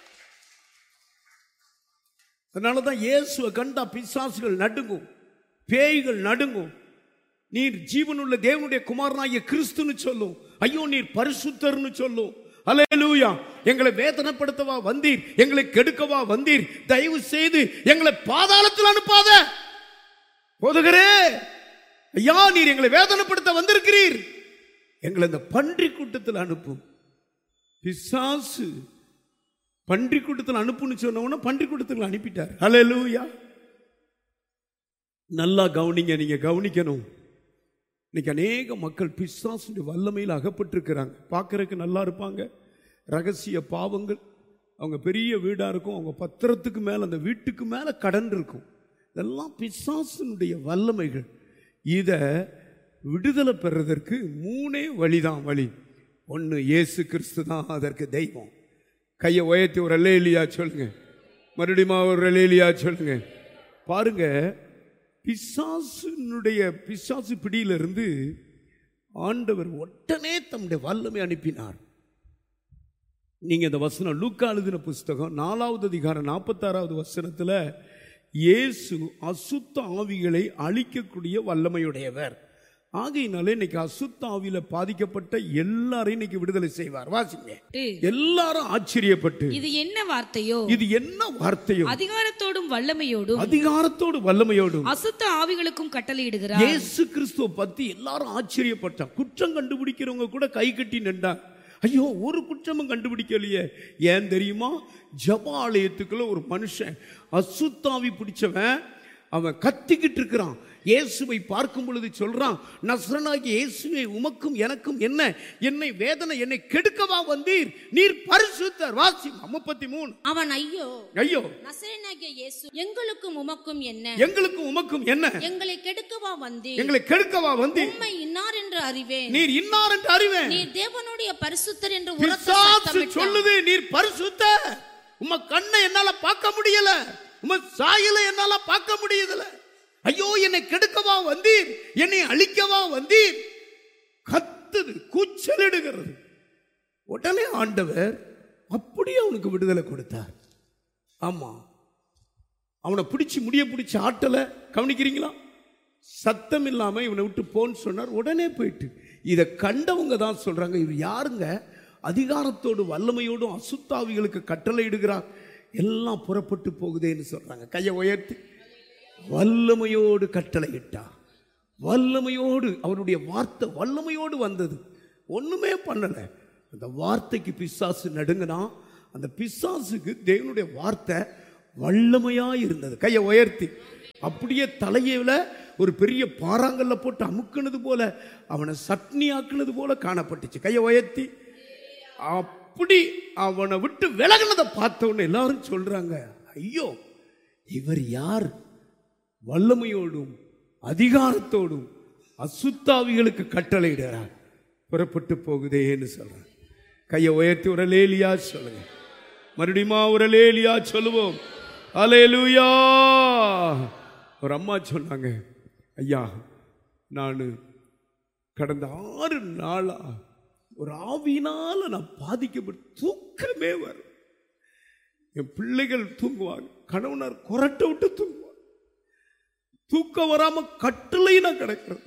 அதனாலதான் இயேசுவை கண்டா பிசாசுகள் நடுங்கும், பேய்கள் நடுங்கும். நீர் ஜீவனுள்ள தேவனுடைய குமாரனாகிய கிறிஸ்துன்னு சொல்லும். ஐயோ, நீர் பரிசுத்தர்னு சொல்லும். அல்லேலூயா. எங்களை வேதனைப்படுத்தவா வந்தீர், எங்களை கெடுக்கவா வந்தீர், தயவு செய்து எங்களை பாதாளத்தில் அனுப்பாத. போதுகிறே ஐயா, நீர் எங்களை வேதனைப்படுத்த வந்திருக்கிறீர், எங்களை இந்த பன்றி கூட்டத்தில் அனுப்பும். பிசாசு பன்றி கூட்டத்தில் அனுப்புன்னு சொன்ன பன்றி கூட்டத்தில் அனுப்பிட்டார். அல்லேலூயா. நல்லா கவனிங்க, நீங்க கவனிக்கணும். இன்னைக்கு அநேக மக்கள் பிசாசுடைய வல்லமையில் அகப்பட்டிருக்கிறாங்க. பார்க்கறதுக்கு நல்லா இருப்பாங்க, ரகசிய பாவங்கள், அவங்க பெரிய வீடா இருக்கும், அவங்க பத்திரத்துக்கு மேல அந்த வீட்டுக்கு மேல கடன் இருக்கும். இதெல்லாம் பிசாசுடைய வல்லமைகள். இத விடுதலை பெறுவதற்கு மூணே வழிதான் வழி. ஒன்று, இயேசு கிறிஸ்து தான் அதற்கு தெய்வம். கையை உயர்த்தி ஒரு அல்லேலியா சொல்லுங்க, மறுபடியும் ஒரு அல்லேலியா சொல்லுங்க. பாருங்க, பிசாசுனுடைய பிசாசு பிடியிலிருந்து ஆண்டவர் உடனே தம்முடைய வல்லமை அனுப்பினார். நீங்க இந்த வசனம் லூக்கா எழுதின புஸ்தகம் நாலாவது அதிகாரம் நாற்பத்தாறாவது வசனத்துல இயேசு அசுத்த ஆவிகளை அழிக்கக்கூடிய வல்லமையுடையவர். ஆகையினாலே இன்னைக்கு அசுத்த ஆவியில பாதிக்கப்பட்ட எல்லாரையும் இன்னைக்கு விடுதலை செய்வார். வாசிங்க. எல்லாரும் ஆச்சரியப்பட்டு, இது என்ன வார்த்தையோ, இது என்ன வார்த்தையோ, அதிகாரத்தோடும் வல்லமையோடும் அதிகாரத்தோடு வல்லமையோடும் அசுத்த ஆவிகளுக்கும் கட்டளையிடுகிறார். இயேசு கிறிஸ்துவ பத்தி எல்லாரும் ஆச்சரியப்பட்டான். குற்றம் கண்டுபிடிக்கிறவங்க கூட கை கட்டி நின்றாங்க. ஐயோ, ஒரு குற்றமும் கண்டுபிடிக்கலையே. ஏன் தெரியுமா? ஜபாலயத்துக்குள்ள ஒரு மனுஷன் அசுத்தாவி பிடிச்சவன், அவன் கத்திக்கிட்டு இருக்கிறான். இயேசுவை பார்க்கும் பொழுது சொல்றான், நசரனாகிய இயேசுவே, உமக்கும் எனக்கும் என்ன? என்னை வேதனை என்னை கெடுக்கவா வந்தீர்? நீர் பரிசுத்தர். வாசி முப்பத்தி மூணு. அவன் ஐயோ ஐயோ நசரேயனாகிய இயேசு, எங்களுக்கும் உமக்கும் என்ன? எங்களுக்கும் உமக்கும் என்ன? எங்களை கெடுக்கவா வந்தீர்? எங்களை கெடுக்கவா வந்தீர்? உம்மை இன்னார் என்று அறிவேன். நீர் இன்னார் என்று அறிவேன். நீர் தேவனுடைய பரிசுத்தர் என்று பிசாசு சொல்லுது, நீர் பரிசுத்தர். உம கண்ணை என்னால பார்க்க முடியல, உம சாயலை என்னால பார்க்க முடியல. ஐயோ, என்னை கெடுக்கவா வந்தீர், என்னை அழிக்கவா வந்தீர். கத்துது, கூச்சலிடுகிறது. உடனே ஆண்டவர் அப்படியே அவனுக்கு விடுதலை கொடுத்தார். ஆமா, அவனை பிடிச்சி முடிய பிடிச்சி ஆட்டல. கவனிக்கிறீங்களா? சத்தம் இல்லாம இவனை விட்டு போன்னு சொன்னார். உடனே போயிட்டு இதை கண்டவங்க தான் சொல்றாங்க, இவர் யாருங்க அதிகாரத்தோடு வல்லமையோடும் அசுத்தாவிகளுக்கு கட்டளை இடுகிறார், எல்லாம் புறப்பட்டு போகுதேன்னு சொல்றாங்க. கையை உயர்த்தி, வல்லமையோடு கட்டளையிட்டார். வல்லமையோடு அவருடைய வார்த்தை வல்லமையோடு வந்தது. ஒண்ணுமே பண்ணல. அந்த வார்த்தைக்கு பிசாசு நடுங்கினா, அந்த பிசாசுக்கு தேவனுடைய வார்த்தை வல்லமையா இருந்தது. கையை உயர்த்தி, அப்படியே தலையில ஒரு பெரிய பாறாங்கல்ல போட்டு அமுக்குனது போல, அவனை சட்னி ஆக்குனது போல காணப்பட்டுச்சு. கையை உயர்த்தி, அப்படி அவனை விட்டு விலகினதை பார்த்த உடனே எல்லாரும் சொல்றாங்க, ஐயோ, இவர் யார்? வல்லமையோடும் அதிகாரத்தோடும் அசுத்தாவிகளுக்கு கட்டளையிடுறார், புறப்பட்டு போகுதேன்னு சொல்றாங்க. கையை உயர்த்தி ஒரு அல்லேலியா சொல்லுங்க. மறுபடியுமா ஒரு அல்லேலியா சொல்லுவோம். அல்லேலூயா. ஒரு அம்மா சொன்னாங்க, ஐயா, நான் கடந்த ஆறு நாளா ஒரு ஆவியினால நான் பாதிக்கப்பட்டு தூக்கமே வரும். என் பிள்ளைகள் தூங்குவாங்க, கணவனார் கொரட்டை விட்டு தூங்குவாங்க, தூக்கம் வராம கட்டிலை நான் கிடக்கிறேன்.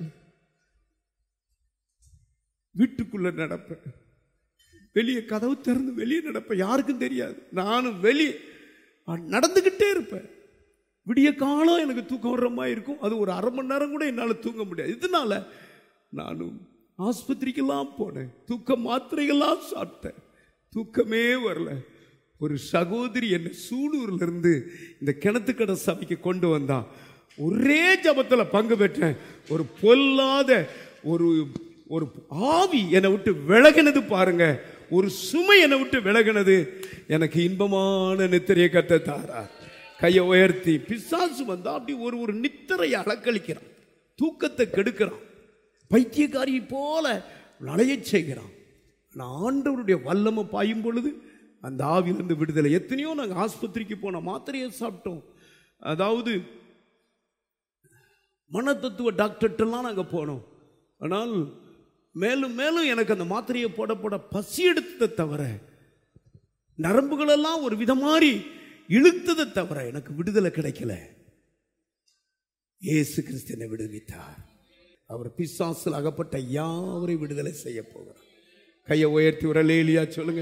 வீட்டுக்குள்ள நடப்பேன், வெளியே கதவு திறந்து வெளியே நடப்பேன், யாருக்கும் தெரியாது. நானும் வெளியே நடந்துகிட்டே இருப்பேன். விடிய காலம் எனக்கு தூக்கம் வர்ற மாதிரி இருக்கும். அது ஒரு அரை மணி நேரம் கூட என்னால் தூங்க முடியாது. இதனால நானும் ஆஸ்பத்திரிக்கெல்லாம் போனேன், தூக்க மாத்திரைகள்லாம் சாப்பிட்டேன், தூக்கமே வரல. ஒரு சகோதரி என்னை சூலூர்ல இருந்து இந்த கிணத்துக்கடை சபைக்கு கொண்டு வந்தா. ஒரே ஜபத்துல பங்கு பெற்றேன். ஒரு பொல்லாத ஒரு ஒரு ஆவி என்னை விட்டு விலகினது பாருங்க. ஒரு சுமை என்னை விட்டு விலகினது. எனக்கு இன்பமான நித்திரையை கத்த தாரா. கையை உயர்த்தி, பிசாசு வந்தா அப்படி ஒரு ஒரு நித்திரையை அலக்களிக்கிறான், தூக்கத்தை கெடுக்கிறான், பைத்தியக்காரி போல நலைய செய்கிறான். நான் ஆண்டவருடைய வல்லமை பாயும் பொழுது அந்த ஆவிலிருந்து விடுதலை. எத்தனையோ நாங்கள் ஆஸ்பத்திரிக்கு போனோம், மாத்திரையை சாப்பிட்டோம். அதாவது மன தத்துவ டாக்டர்கிட்டலாம் நாங்கள் போனோம். ஆனால் மேலும் மேலும் எனக்கு அந்த மாத்திரையை போட போட பசி எடுத்ததை தவிர, நரம்புகளெல்லாம் ஒரு விதமாரி இழுத்ததை தவிர எனக்கு விடுதலை கிடைக்கல. இயேசு கிறிஸ்து என்னை விடுவித்தார். அவர் பிசாசில் அகப்பட்ட யாவரை விடுதலை செய்ய போகிறார். கையை உயர்த்தி ஒரு அல்லேலூயா சொல்லுங்க.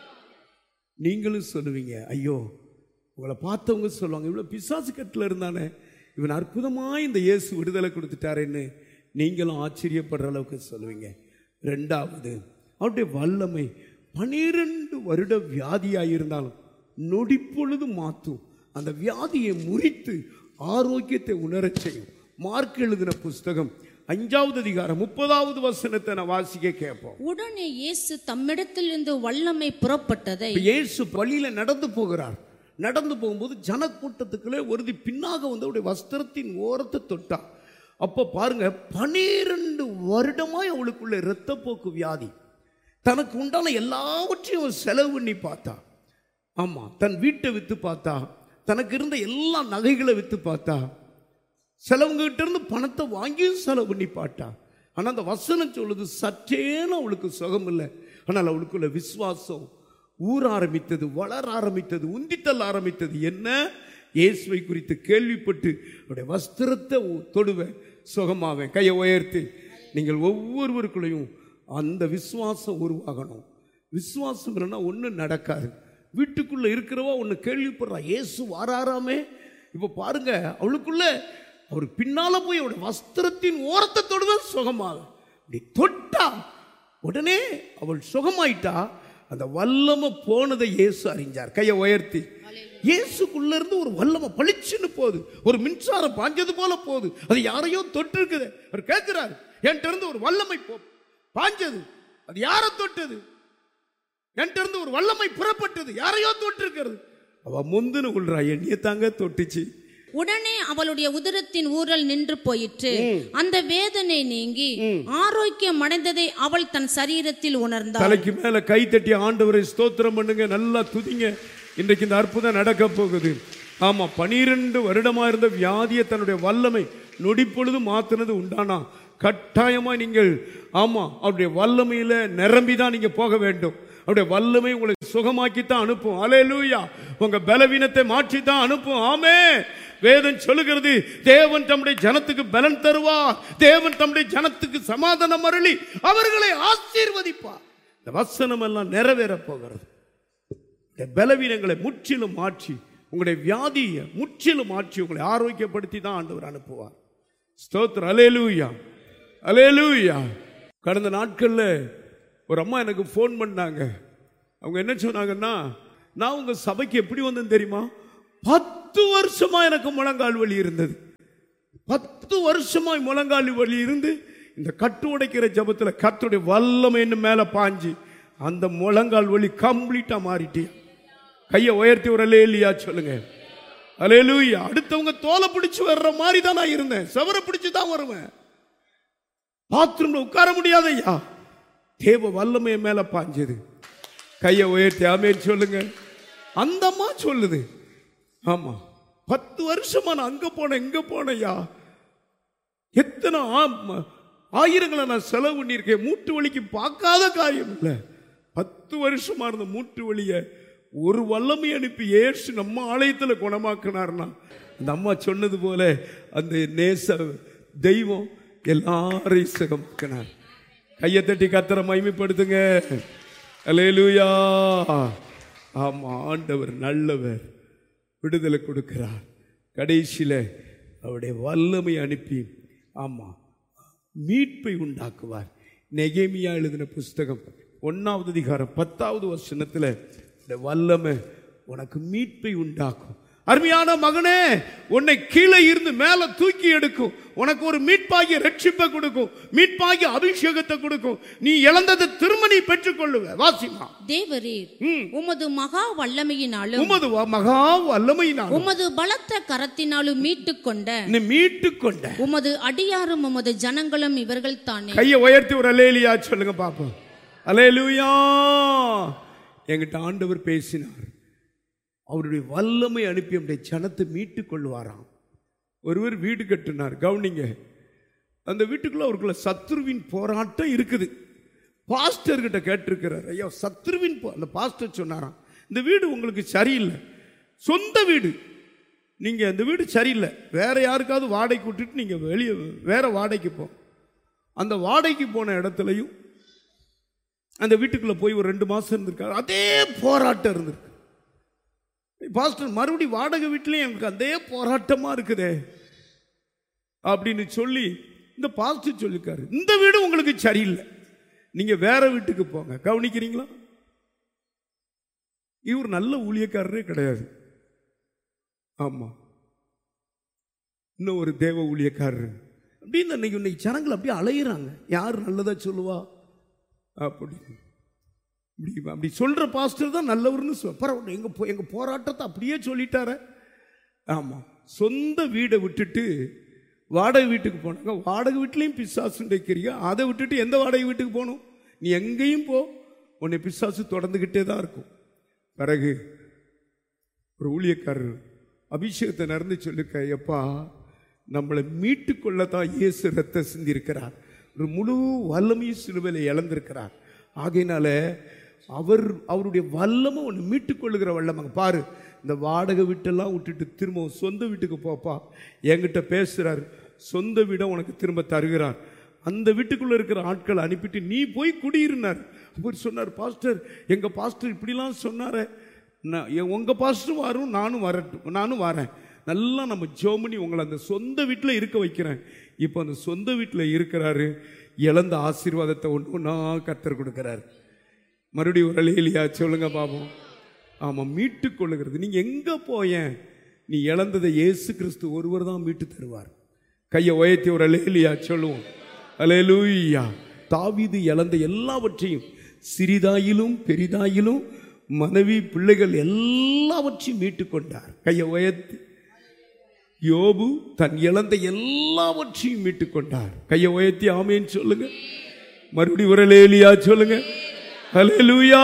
நீங்களும் சொல்லுவீங்க, ஐயோ உங்களை பார்த்தவங்க சொல்லுவாங்க, இவ்வளோ பிசாசு கட்டில் இருந்தானே, இவன் அற்புதமாக இந்த இயேசு விடுதலை கொடுத்துட்டாருன்னு நீங்களும் ஆச்சரியப்படுற அளவுக்கு சொல்லுவீங்க. ரெண்டாவது, அவருடைய வல்லமை பனிரெண்டு வருட வியாதியாக இருந்தாலும் நொடிப்பொழுது மாற்றும், அந்த வியாதியை முறித்து ஆரோக்கியத்தை உணரச் செய்யும். மார்க் எழுதின புஸ்தகம் அஞ்சாவது அதிகாரம் முப்பதாவது வசனத்தை நான் வாசிக்க கேட்போம். உடனே இயேசு தம்மிடத்திலிருந்து வல்லமை புறப்பட்டதை. இயேசு வழியில நடந்து போகிறார். நடந்து போகும்போது ஜனக்கூட்டத்துக்குள்ளே ஒருத்தி பின்னாக வந்து அவருடைய வஸ்திரத்தின் ஓரத்தை தொட்டா. அப்போ பாருங்க, பனிரெண்டு வருடமாய் அவளுக்குள்ள இரத்தப்போக்கு வியாதி. தனக்கு உண்டான எல்லாவற்றையும் செலவு பண்ணி பார்த்தா. ஆமா, தன் வீட்டை வித்து பார்த்தா, தனக்கு இருந்த எல்லா நகைகளை வித்து பார்த்தா, செலவுங்கிட்ட இருந்து பணத்தை வாங்கியும் செலவு பண்ணி பார்த்தா. ஆனால் அந்த வசனம் சொல்லுது, சற்றேன்னு அவளுக்கு சுகம் இல்லை. ஆனால் அவளுக்குள்ள விசுவாசம் ஊற ஆரம்பித்தது, வளர ஆரம்பித்தது, உந்தித்தல் ஆரம்பித்தது. என்ன? இயேசுவை குறித்து கேள்விப்பட்டு அவருடைய வஸ்திரத்தை தொடுவேன், சுகமாவேன். கையை உயர்த்தி நீங்கள் ஒவ்வொருவருக்குள்ளையும் அந்த விசுவாசம் உருவாகணும். விசுவாசம் இல்லைன்னா ஒன்றும் நடக்காது. வீட்டுக்குள்ளே இருக்கிறவா ஒன்று கேள்விப்படுறா, இயேசு வாராராமே. இப்போ பாருங்க, அவளுக்குள்ள அவர் பின்னால போய் அவருடைய வஸ்திரத்தின் ஓரத்தை தொடுவேன், சுகமாக. இப்படி தொட்டா உடனே அவள் சுகமாயிட்டா. அந்த வல்லமை போனதை இயேசு அறிஞ்சார். கையை உயர்த்தி. இயேசுக்குள்ள இருந்து ஒரு வல்லமை பளிச்சுன்னு போகுது, ஒரு மின்சாரம் பாஞ்சது போல போகுது. அது யாரையோ தொட்டு இருக்குது. அவர் கேட்கிறார், என்கிட்ட இருந்து ஒரு வல்லமை போ பாஞ்சது, அது யாரை தொட்டது? என்கிட்ட இருந்து ஒரு வல்லமை புறப்பட்டது, யாரையோ தொட்டு இருக்கிறது. அவ முந்துன்னு கொள்றா, என்னைய தாங்க தொட்டுச்சு. உடனே அவளுடைய உதரத்தின் ஊரல் நின்று போயிற்று. அந்த வேதனை நீங்கி ஆரோக்கியம் அடைந்ததை அவள் தன் சரீரத்தில் உணர்ந்தாள். தலைக்கு மேல கை தட்டி ஆண்டவரை ஸ்தோத்திரம் பண்ணுங்க, நல்லா துதிங்க. இன்றைக்கு இந்த அற்புதம் நடக்க போகுது. ஆமா, பனிரெண்டு வருடமா இருந்த வியாதியை தன்னுடைய வல்லமை நொடிப்பொழுது மாத்தினது உண்டானா கட்டாயமா நீங்கள் ஆமா அவருடைய வல்லமையில நிரம்பிதான் நீங்க போக வேண்டும். அவருடைய வல்லமை உங்களை சுகமாக்கித்தான் அனுப்பும். அல்லேலூயா. உங்க பலவீனத்தை மாற்றித்தான் அனுப்பும். ஆமே. வேதம் சொல்லுகிறது, தேவன் தம்முடைய ஜனத்துக்கு பலன் தருவார், தேவன் தம்முடைய ஜனத்துக்கு சமாதானம் அருளி அவர்களை ஆசீர்வதிப்பார். இந்த வசனம் எல்லாம் நிறைவேற போகிறது. பலவீனங்களை முற்றிலும் மாற்றி, உங்களுடைய வியாதியை முற்றிலும் மாற்றி உங்களை ஆரோக்கியப்படுத்தி தான் ஆண்டவர் அனுப்புவார். ஸ்தோத்திரம். அல்லேலூயா, அல்லேலூயா. கடந்த நாட்கள்ல ஒரு அம்மா எனக்கு ஃபோன் பண்ணாங்க. அவங்க என்ன சொன்னாங்கன்னா, நான் உங்க சபைக்கு எப்படி வந்தேன்னு தெரியுமா? பத்து வருஷமா எனக்கு முழங்கால் வலி இருந்தது. பத்து வருஷமாய் முழங்கால் வலி இருந்து இந்த கட்டு உடைக்கிற ஜபத்துல கர்த்தருடைய வல்லமை என்ன மேல பாஞ்சு அந்த முழங்கால் வலி கம்ப்ளீட்டா மாறிட்டு. கையை உயர்த்தி ஒரு அல்லேலூயா சொல்லுங்க. அல்லேலூயா. அடுத்தவங்க தோலை பிடிச்சு வர்ற மாதிரி தான் நான் இருந்தேன், செவரை பிடிச்சு தான் வருவேன். பாத்ரூம்ல உட்கார முடியாத ஐயா, தேவ வல்லமையை மேல பாஞ்சது. கையை உயர்த்தி ஆமென் சொல்லுங்க. அந்த அம்மா சொல்லுது, ஆமா பத்து வருஷமா நான் அங்க போனேன் இங்க போனையா, எத்தனை ஆயிரங்களை நான் செலவு பண்ணியிருக்கேன், மூட்டு வலிக்கு பார்க்காத காரியம் இல்லை. பத்து வருஷமா இருந்த மூட்டு வலிய ஒரு வல்லமை அனுப்பி ஏசு நம்ம ஆலயத்தில் குணமாக்கினார்னா, அந்த அம்மா சொன்னது போல அந்த நேச தெய்வம் எல்லாரையும் சுகமாக்கினார். கையை தட்டி கர்த்தரை மகிமைப்படுத்துங்க. அல்லேலூயா. ஆமா, ஆண்டவர் நல்லவர், விடுதலை கொடுக்கிறார். கடைசியில அவருடைய வல்லமை அனுப்பி ஆமா மீட்பை உண்டாக்குவார். நெகேமியா எழுதின புஸ்தகம் ஒன்னாவது அதிகாரம் பத்தாவது வசனத்துல வல்லமை உனக்கு மீட்பை உண்டாக்கும். அருமையான மகனே, உன்னை கீழே இருந்து மேல தூக்கி எடுக்கும், உனக்கு ஒரு மீட்பாகிய ரட்சிப்பை கொடுக்கும், மீட்பாகிய அபிஷேகத்தை கொடுக்கும். நீ இழந்ததை திரும்ப நீ பெற்றுக் கொள்ளுவ. வாசிமா. தேவரீர் உமது மகா வல்லமையினாலும் உமது மகா வல்லமையினாலும் உமது பலத்த கரத்தினாலும் மீட்டுக் கொண்ட நீ மீட்டுக் கொண்ட உமது அடியாரும் உமது ஜனங்களும் இவர்கள் தானே. கையை உயர்த்தி ஒரு அல்லேலூயா சொல்லுங்க பாப்போம். அல்லேலூயா. என்கிட்ட ஆண்டவர் பேசினார். அவருடைய வல்லமை அனுப்பி அவருடைய ஜனத்தை மீட்டுக் கொள்வாராம். ஒருவர் வீடு கட்டினார். கவனிங்க, அந்த வீட்டுக்குள்ள அவருக்குள்ள சத்ருவின் போராட்டம் இருக்குது. பாஸ்டர் கிட்ட கேட்டிருக்கிறார், ஐயா சத்ருவின் அந்த பாஸ்டர் சொன்னாராம், இந்த வீடு உங்களுக்கு சரியில்லை, சொந்த வீடு, நீங்க அந்த வீடு சரியில்லை, வேற யாருக்காவது வாடகைக்கு விட்டுட்டு நீங்க வெளியே வேற வாடகைக்கு போ. அந்த வாடகைக்கு போன இடத்துலையும் அந்த வீட்டுக்குள்ள போய் ஒரு ரெண்டு மாசம் இருந்திருக்காரு. அதே போராட்டம் இருந்திருக்கு. பாஸ்டர் மறுபடியும் வாடகை வீட்லயும் எனக்கு அதே போராட்டமா இருக்குதே அப்படின்னு சொல்லி இந்த பாஸ்டர் சொல்லிருக்காரு, இந்த வீடு உங்களுக்கு சரியில்லை, நீங்க வேற வீட்டுக்கு போங்க. கவனிக்கிறீங்களா? இவர் நல்ல ஊழியக்காரரே கிடையாது. ஆமா, இன்னும் ஒரு தேவ ஊழியக்காரர் அப்படின்னு இன்னைக்கு இன்னைக்கு ஜனங்கள் அப்படியே அலையிறாங்க. யார் நல்லதா சொல்லுவா அப்படி இப்படி அப்படி சொல்ற பாஸ்டர் தான் நல்லவர்னு சொல். பரவாயில்ல, எங்க எங்க போராட்டத்தை அப்படியே சொல்லிட்டார. ஆமா, சொந்த வீடை விட்டுட்டு வாடகை வீட்டுக்கு போனாங்க. வாடகை வீட்லையும் பிசாசுடைய கிரியா. அதை விட்டுட்டு எந்த வாடகை வீட்டுக்கு போகணும்? நீ எங்கேயும் போ, உன்னை பிசாசு தொடர்ந்துகிட்டே தான் இருக்கும். பிறகு ஒரு ஊழியக்காரர் அபிஷேகத்தை நடந்து சொல்லிருக்க, எப்பா நம்மளை மீட்டு கொள்ளத்தான் இயேசு ரத்தம் சிந்திருக்கிறார், ஒரு முழு வல்லமையும் சிலுவையில இழந்திருக்கிறார். ஆகையினால அவர் அவருடைய வல்லமை ஒன்று மீட்டுக் கொள்ளுகிற வல்லமை பாரு. இந்த வாடகை வீட்டெல்லாம் விட்டுட்டு திரும்ப சொந்த வீட்டுக்கு போப்பா, என்கிட்ட பேசுறார், சொந்த வீடை உனக்கு திரும்ப தருகிறார். அந்த வீட்டுக்குள்ள இருக்கிற ஆட்களை அனுப்பிட்டு நீ போய் குடியிருந்தார். அவர் சொன்னார், பாஸ்டர் எங்க பாஸ்டர் இப்படிலாம் சொன்னார, உங்க பாஸ்டரும் வரும், நானும் வரட்டும், நானும் வரேன், நல்லா நம்ம ஜோமனி உங்களை அந்த சொந்த வீட்டில் இருக்க வைக்கிறேன். இப்போ அந்த சொந்த வீட்டில் இருக்கிறாரு. இழந்த ஆசீர்வாதத்தை ஒன்று ஒன்றா கர்த்தர் கொடுக்கிறார். மறுபடியும் ஒரு அலையிலியா சொல்லுங்க பாப்போம். ஆமாம், மீட்டு கொள்ளுகிறது. நீங்க எங்க போய நீ இழந்ததை இயேசு கிறிஸ்து ஒருவர் தான் மீட்டு தருவார். கையை உயர்த்தி ஒரு அலையிலியா சொல்லுவோம். அல்லேலூயா. தாவீது இழந்த எல்லாவற்றையும், சிறிதாயிலும் பெரிதாயிலும் மனைவி பிள்ளைகள் எல்லாவற்றையும் மீட்டு கொண்டார். கையை உயர்த்தி. யோபு தன் இழந்த எல்லாவற்றையும் மீட்டுக் கொண்டார். கையை உயர்த்தி ஆமேன்னு சொல்லுங்க. மறுபடியும் ஒரு அல்லேலூயா சொல்லுங்க. அல்லேலூயா.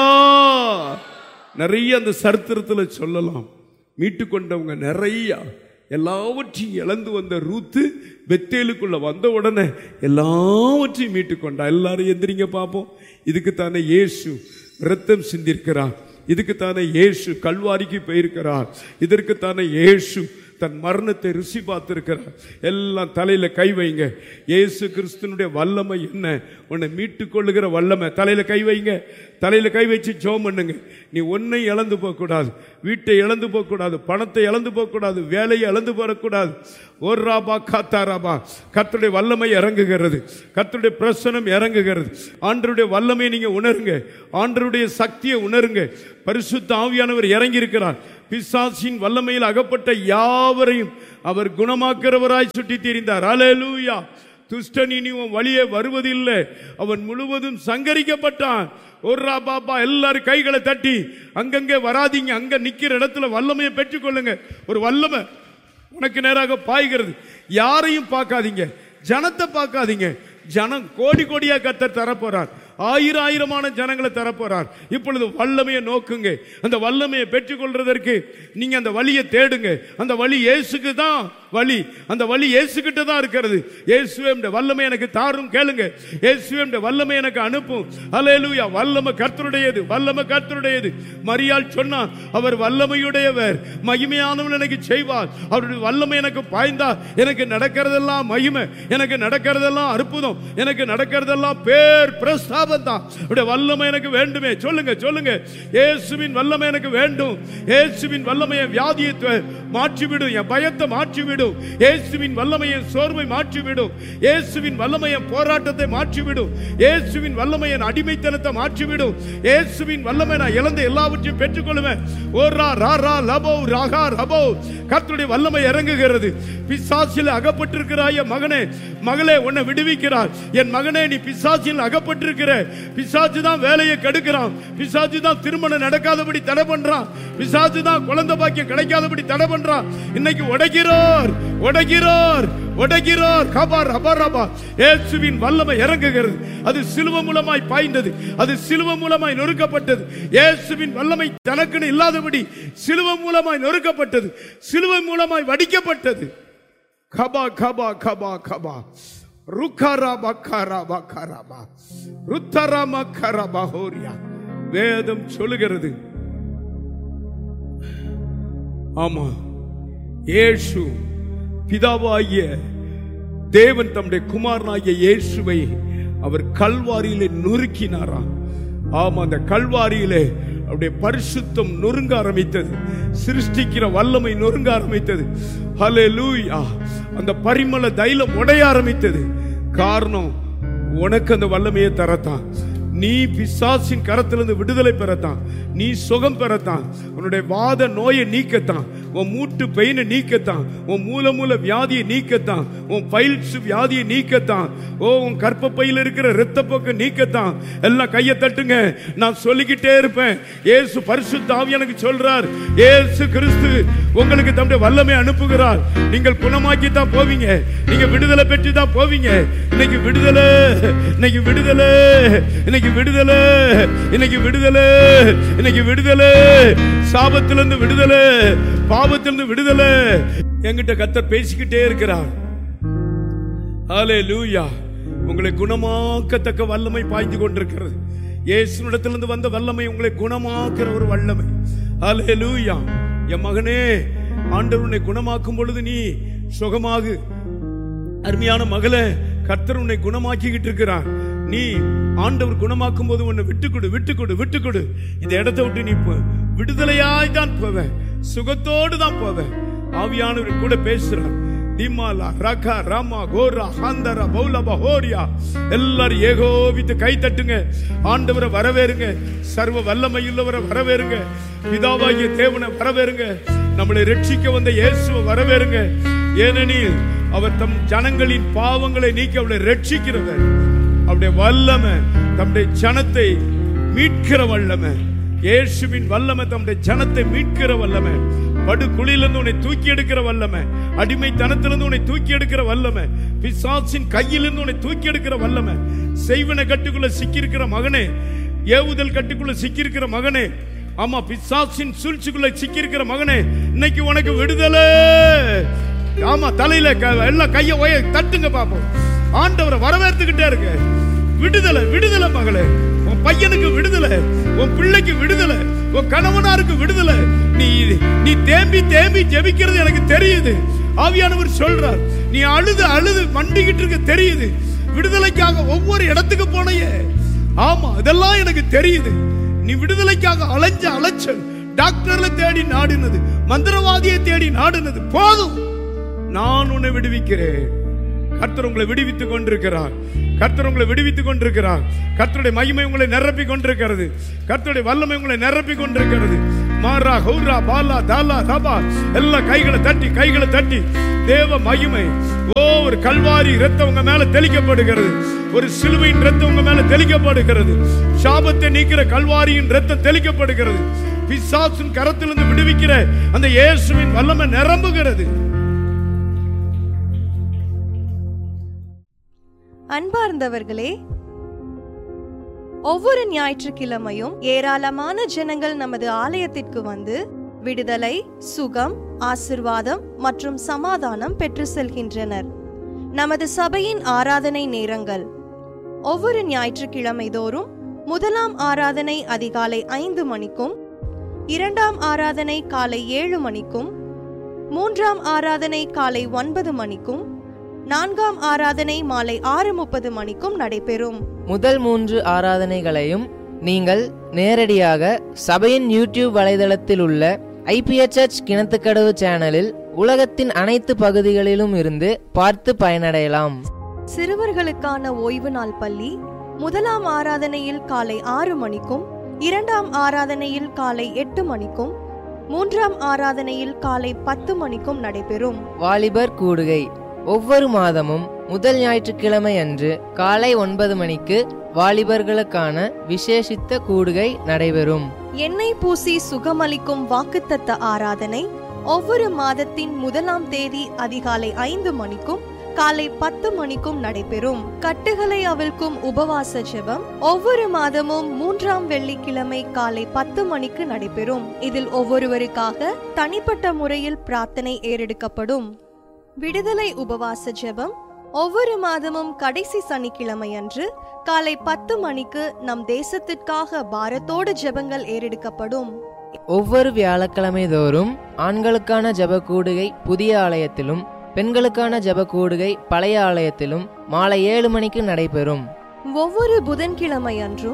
நிறைய அந்த சரித்திரத்தில் சொல்லலாம். மீட்டு கொண்டவங்க நிறைய. எல்லாவற்றையும் இழந்து வந்த ரூத்து பெத்தேலுக்குள்ள வந்த உடனே எல்லாவற்றையும் மீட்டு கொண்டா. எல்லாரும் எந்திரிங்க பார்ப்போம். இதுக்குத்தானே இயேசு ரத்தம் சிந்திருக்கிறார். இதுக்குத்தானே இயேசு கல்வாரிக்கு போயிருக்கிறார். இதற்குத்தானே இயேசு தன் மரணத்தை ருசி பார்த்திருக்கிறார். எல்லாம் தலையில கை வைங்க. இயேசு கிறிஸ்துனுடைய வல்லமை என்ன? உன்னை மீட்டு கொள்ளுகிற வல்லமை. தலையில கை வைங்க. தலையில கை வச்சு ஜெபம் பண்ணுங்க. நீ ஒன்னை இழந்து போக கூடாது, வீட்டை இழந்து போக கூடாது, பணத்தை இழந்து போக கூடாது, வேலையை இழந்து போகக்கூடாது. ஒரு ராபா காத்தாராபா. கர்த்தருடைய வல்லமை இறங்குகிறது, கர்த்தருடைய பிரசனம் இறங்குகிறது. ஆண்டவருடைய வல்லமையை நீங்க உணருங்க, ஆண்டவருடைய சக்தியை உணருங்க. பரிசுத்த ஆவியானவர் இறங்கி இருக்கிறார். பிசாசின் வல்லமையில் அகப்பட்ட யாவரையும் அவர் குணமாக்குறவராய் சுட்டி திரிந்தார். அல்லேலூயா. துஷ்டன் இனி வழியே வருவதில்லை, அவன் முழுவதும் சங்கரிக்கப்பட்டான். ஒரு பாப்பா எல்லாரும் கைகளை தட்டி அங்கங்கே வராதிங்க, அங்க நிக்கிற இடத்துல வல்லமையை பெற்றுக்கொள்ளுங்க. ஒரு வல்லமை உனக்கு நேராக பாய்கிறது. யாரையும் பார்க்காதீங்க, ஜனத்தை பார்க்காதீங்க. ஜனம் கோடி கோடியா கர்த்தர் தரப்போறார். ஆயிரம் ஆயிரமான ஜனங்களை தரப்போறார். இப்பொழுது வல்லமையை நோக்குங்க. அந்த வல்லமையை பெற்றுக்கொள்றதற்கு நீங்க அந்த வழியை தேடுங்க. அந்த வழி இயேசுக்கு தான் வழி. அந்த வழி இயேசுகிட்ட தான் இருக்கிறது. இயேசுவே வல்லமை எனக்கு தாரும் கேளுங்க. இயேசுவே வல்லமை எனக்கு அனுப்பும். அல்லேலூயா. வல்லமை கர்த்தருடையது, வல்லமை கர்த்தருடையது. மரியாள் சொன்னார், அவர் வல்லமையுடையவர், மகிமையானவன் எனக்கு செய்வார். அவருடைய வல்லமை எனக்கு பாய்ந்தா எனக்கு நடக்கிறதெல்லாம் மகிமை, எனக்கு நடக்கிறதெல்லாம் அற்புதம், எனக்கு நடக்கிறதெல்லாம் பேர் பிரஸ்தாபம் தான். அவருடைய வல்லமை எனக்கு வேண்டுமே. சொல்லுங்க சொல்லுங்க. இயேசுவின் வல்லமை எனக்கு வேண்டும். இயேசுவின் வல்லமையை வியாதியை மாற்றிவிடும், என் பயத்தை மாற்றிவிடும். இயேசுவின் வல்லமையை சோர்வை மாற்றிவிடும். இயேசுவின் வல்லமையை போராட்டத்தை மாற்றிவிடும். இயேசுவின் வல்லமையை அடிமைத்தனத்தை மாற்றிவிடும். இயேசுவின் வல்லமை நான் இழந்த எல்லாவற்றையும் பெற்றுக்கொள்வேன். ஓரா ராரா லபோ ராகா ரபோ. கர்த்தருடைய வல்லமை இறங்குகிறது. பிசாசில் அகப்பட்டிருக்கிறாய் மகனே, மகளே, உன்னை விடுவிக்கிறார். என் மகனே, நீ பிசாசில் அகப்பட்டிருக்கிற. பிசாசு தான் வேலையை கெடுக்கிறான். பிசாசு தான் திருமணம் நடக்காதபடி தடை பண்றான். பிசாசு தான் குழந்தை பாக்கியம் கிடைக்காதபடி தடை பண்றான். இன்னைக்கு உடைக்கிறார், உடைக்கிறார், உடைக்கிறார். கபார் அபரபா. இயேசுவின் வல்லமை இறங்குகிறது. அது சிலுவை மூலமாய் பாய்ந்தது, அது சிலுவை மூலமாய் நொறுக்கப்பட்டது. இயேசுவின் வல்லமை தனக்குன்னு இல்லாதபடி சிலுவை மூலமாய் நொறுக்கப்பட்டது, சிலுவை மூலமாய் வடிக்கப்பட்டது. கபா கபா கபா கபா. ருக்கரபா கரபா கரபா. ருத்தரம கரபா ஹோரியா. வேதம் சொல்லுகிறது. ஆமா, இயேசு பிதாவாகிய தேவன் தம்முடைய குமாரனாகிய இயேசுவை அவர் கல்வாரியிலே நொறுக்கினாராம். ஆமா, அந்த கல்வாரியிலே அவருடைய பரிசுத்தம் நொறுங்க ஆரம்பித்தது. சிருஷ்டிக்கிற வல்லமை நொறுங்க ஆரம்பித்தது. ஹல்லேலூயா. அந்த பரிமள தைலம் உடைய ஆரம்பித்தது. காரணம், உனக்கு அந்த வல்லமையை தரத்தான். நீ பிசாசின் கரத்திலிருந்து விடுதலை பெறத்தான். நீ சுகம் பெறத்தான். உன்னுடைய வாத நோயை நீக்கத்தான். உன் மூட்டு பெயினை நீக்கத்தான். உன் மூல மூல வியாதியை நீக்கத்தான். உன் பைல்ஸ் வியாதியை நீக்கத்தான். ஓ, உன் கர்ப்பப்பையில் இருக்கிற இரத்தப்போக்கு நீக்கத்தான். எல்லாம் கையை தட்டுங்க. நான் சொல்லிக்கிட்டே இருப்பேன். இயேசு பரிசுத்த ஆவி எனக்கு சொல்றார், இயேசு கிறிஸ்து உங்களுக்கு தம்முடைய வல்லமை அனுப்புகிறார். நீங்கள் குணமாக்கி தான் போவீங்க. நீங்க விடுதலை பெற்று தான் போவீங்க. இன்னைக்கு விடுதலை, இன்னைக்கு விடுதலை, இன்னைக்கு விடுதலை, இன்னைக்கு விடுதலை, இன்னைக்கு விடுதலை. சாபத்திலிருந்து விடுதலை, பாவத்திலிருந்து விடுதலை. என்கிட்ட கர்த்தர் பேசிக்கிட்டே இருக்கிறார். ஹல்லேலூயா. உங்களை குணமாக்கத்தக்க வல்லமை பாய்ந்து கொண்டிருக்கிறது. இயேசுவிடத்திலிருந்து வந்த வல்லமை உங்களை குணமாக்குற ஒரு வல்லமை. ஹல்லேலூயா. என் மகனே, ஆண்டவர் உன்னை குணமாக்கும் பொழுது நீ சுகமாகு. அருமையான மகளே, கர்த்தர் உன்னை குணமாக்கிக்கிட்டு இருக்கிறார். நீ ஆண்டவர் குணமாக்கும் போது உன்னை விட்டுக்கொடு, விட்டுக்கொடு, விட்டுக்கொடு. இந்த இடத்தை விட்டு நீ விடுதலையாய் தான் போவ, சுகத்தோடு தான் போவ. ஆவியானவர் கூட பேசுறார். திமாலா ரகா ராமா கோரா ஹாந்தரா பௌலபா ஹோரியா. எல்லாரும் ஏகோபித்து கை தட்டுங்க. ஆண்டவரை வரவேறுங்க. சர்வ வல்லமையுள்ளவரை வரவேறுங்க. பிதாவாகிய தேவனை வரவேறுங்க. நம்மளை ரட்சிக்க வந்த இயேசுவை வரவேறுங்க. ஏனெனில் அவர் தம் ஜனங்களின் பாவங்களை நீக்கி அவளை ரட்சிக்கிறவர். அவருடைய வல்லமை தம்முடைய ஜனத்தை மீட்கிற வல்லமை. இயேசுவின் வல்லமை தம்முடைய ஜனத்தை மீட்கிற வல்லமை. படுகுழியிலிருந்து உன்னை தூக்கி எடுக்கிற வல்லமை. அடிமைத்தனத்திலிருந்து உன்னை தூக்கி எடுக்கிற வல்லமை. பிசாசின் கையிலிருந்து உன்னை தூக்கி எடுக்கிற வல்லமை. செய்வன கட்டுக்குள்ள சிக்கியிருக்கிற மகனே, ஏவுதல் கட்டுக்குள்ள சிக்கியிருக்கிற மகனே, ஆமா, பிசாசின் சூழ்ச்சிக்குள்ள சிக்கியிருக்கிற மகனே, இன்னைக்கு உனக்கு விடுதலை. ஆமா, தலையில எல்லாம் கைய ஒய தட்டுங்க பாப்போம். ஆண்டவரை வரவேற்றுக்கிட்டே இருக்க. விடுதலை, விடுதலை மகளே. உன் பையனுக்கு விடுதலை, உன் பிள்ளைக்கு விடுதலை, உன் கணவனாருக்கு விடுதலை. நீ நீ தேம்பி தேம்பி ஜெபிக்கிறது எனக்கு தெரியுது. ஆவியானவர் சொல்றார், நீ அழுது அழுது மண்டிக்கிட்டு இருக்க தெரியுது. விடுதலைக்காக ஒவ்வொரு இடத்துக்கு போனையே. ஆமா, இதெல்லாம் எனக்கு தெரியுது. நீ விடுதலைக்காக அலைஞ்ச அலைச்சல், டாக்டர்ல தேடி நாடினது, மந்திரவாதியை தேடி நாடினது போதும். நான் உன்னை விடுவிக்கிறேன். கர்த்தர் உங்களை விடுவித்துக் கொண்டிருக்கிறார். கர்த்தர் உங்களை விடுவித்துக் கொண்டிருக்கிறார். கர்த்தருடைய மகிமை உங்களை நிரப்பி கொண்டிருக்கிறது. கர்த்தருடைய வல்லமை உங்களை நிரப்பி கொண்டிருக்கிறது. மாரா ஹௌரா பாலா தாலா தபா. எல்லா கைகளை தட்டி, கைகளை தட்டி. தேவ மகிமை. ஓ, ஒரு கல்வாரி இரத்தம் உங்க மேல தெளிக்கப்படுகிறது. ஒரு சிலுவையின் இரத்தம் உங்க மேல தெளிக்கப்படுகிறது. சாபத்தை நீக்கிற கல்வாரியின் இரத்தம் தெளிக்கப்படுகிறது. பிசாசின் கரத்திலிருந்து விடுவிக்கிற அந்த இயேசுவின் வல்லமை நிரம்புகிறது. அன்பார்ந்தவர்களே, ஒவ்வொரு ஞாயிற்றுக்கிழமையும் ஏராளமான ஜனங்கள் நமது ஆலயத்திற்கு வந்து விடுதலை, சுகம், ஆசிர்வாதம் மற்றும் சமாதானம் பெற்று செல்கின்றனர். நமது சபையின் ஆராதனை நேரங்கள்: ஒவ்வொரு ஞாயிற்றுக்கிழமை தோறும் முதலாம் ஆராதனை அதிகாலை ஐந்து மணிக்கும், இரண்டாம் ஆராதனை காலை ஏழு மணிக்கும், மூன்றாம் ஆராதனை காலை ஒன்பது மணிக்கும், நான்காம் ஆராதனை மாலை ஆறு முப்பது மணிக்கும் நடைபெறும். முதல் மூன்று ஆராதனைகளையும் நீங்கள் நேரடியாக சபையின் யூடியூப் வலைதளத்தில் உள்ள ஐபிஎச் சர்ச் கிணத்துக்கடவு சேனலில் உலகத்தின் அனைத்து பகுதிகளிலும் இருந்து பார்த்து பயனடையலாம். சிறுவர்களுக்கான ஓய்வு நாள் பள்ளி முதலாம் ஆராதனையில் காலை ஆறு மணிக்கும், இரண்டாம் ஆராதனையில் காலை எட்டு மணிக்கும், மூன்றாம் ஆராதனையில் காலை பத்து மணிக்கும் நடைபெறும். வாலிபர் கூடுகை ஒவ்வொரு மாதமும் முதல் ஞாயிற்றுக்கிழமை அன்று காலை ஒன்பது மணிக்கு வாலிபர்களுக்கான விசேஷித்த கூடுகை நடைபெறும். எண்ணெய் பூசி சுகமளிக்கும் வாக்குத்தத்த ஆராதனை ஒவ்வொரு மாதத்தின் முதலாம் தேதி அதிகாலை ஐந்து மணிக்கும் காலை பத்து மணிக்கும் நடைபெறும். கட்டுகளை அவிழ்க்கும் உபவாச ஜெபம் ஒவ்வொரு மாதமும் மூன்றாம் வெள்ளிக்கிழமை காலை பத்து மணிக்கு நடைபெறும். இதில் ஒவ்வொருவருக்காக தனிப்பட்ட முறையில் பிரார்த்தனை ஏறெடுக்கப்படும். விடுதலை உபவாச ஜெபம் ஒவ்வொரு மாதமும் கடைசி சனிக்கிழமை அன்று காலை பத்து மணிக்கு நம் தேசத்திற்காக பாரத்தோடு ஜெபங்கள் ஏறெடுக்கப்படும். ஒவ்வொரு வியாழக்கிழமை தோறும் ஆண்களுக்கான ஜெப கூடுகை புதிய ஆலயத்திலும், பெண்களுக்கான ஜெப கூடுகை பழைய ஆலயத்திலும் மாலை ஏழு மணிக்கு நடைபெறும். ஒவ்வொரு புதன்கிழமை அன்றும்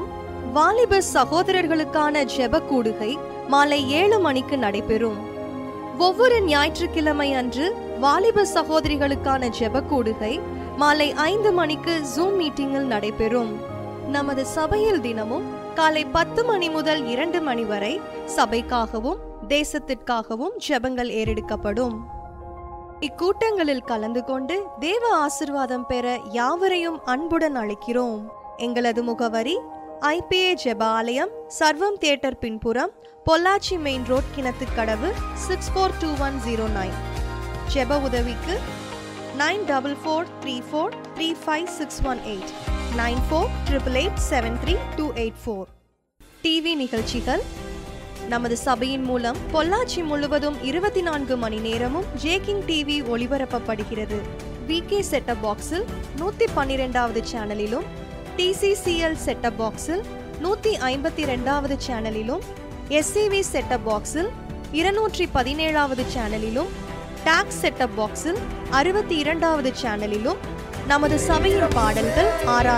வாலிப சகோதரர்களுக்கான ஜெப கூடுகை மாலை ஏழு மணிக்கு நடைபெறும். ஒவ்வொரு ஞாயிற்றுக்கிழமை அன்று வாலிப சகோதரிகளுக்கான ஜெப கூடுகை மாலை ஐந்து மணிக்கு ஜூம் மீட்டிங்கில் நடைபெறும். நமது சபையில் தினமும் காலை பத்து மணி முதல் இரண்டு மணி வரை சபைக்காகவும் தேசத்திற்காகவும் ஜெபங்கள் ஏறெடுக்கப்படும். இக்கூட்டங்களில் கலந்து கொண்டு தேவ ஆசீர்வாதம் பெற யாவரையும் அன்புடன் அழைக்கிறோம். எங்களது முகவரி ஐபிஏ ஜெப ஆலயம், சர்வம் தியேட்டர் பின்புறம், Pollachi main road, Kinathukadavu, six four two one zero nine. ஜெப உதவிக்கு nine double four three four three five six one eight, nine four triple eight seven three two eight four. TV நிகழ்ச்சிகள் நமது சபையின் மூலம் பொள்ளாச்சி முழுவதும் இருபத்தி நான்கு மணி நேரமும் ஜேகிங் டிவி ஒளிபரப்பப்படுகிறது. விகே செட்டப் பாக்ஸில் நூற்றி பன்னிரெண்டாவது சேனலிலும், டிசிசிஎல் செட்டப் பாக்ஸில் நூற்றி ஐம்பத்தி ரெண்டாவது சேனலிலும், எஸ்சிவி செட்டப் பாக்ஸில் இருநூற்றி பதினேழாவது சேனலிலும், டாக்ஸ் செட்டப் பாக்ஸில் அறுபத்தி இரண்டாவது சேனலிலும் நமது சபையின் பாடல்கள், ஆரா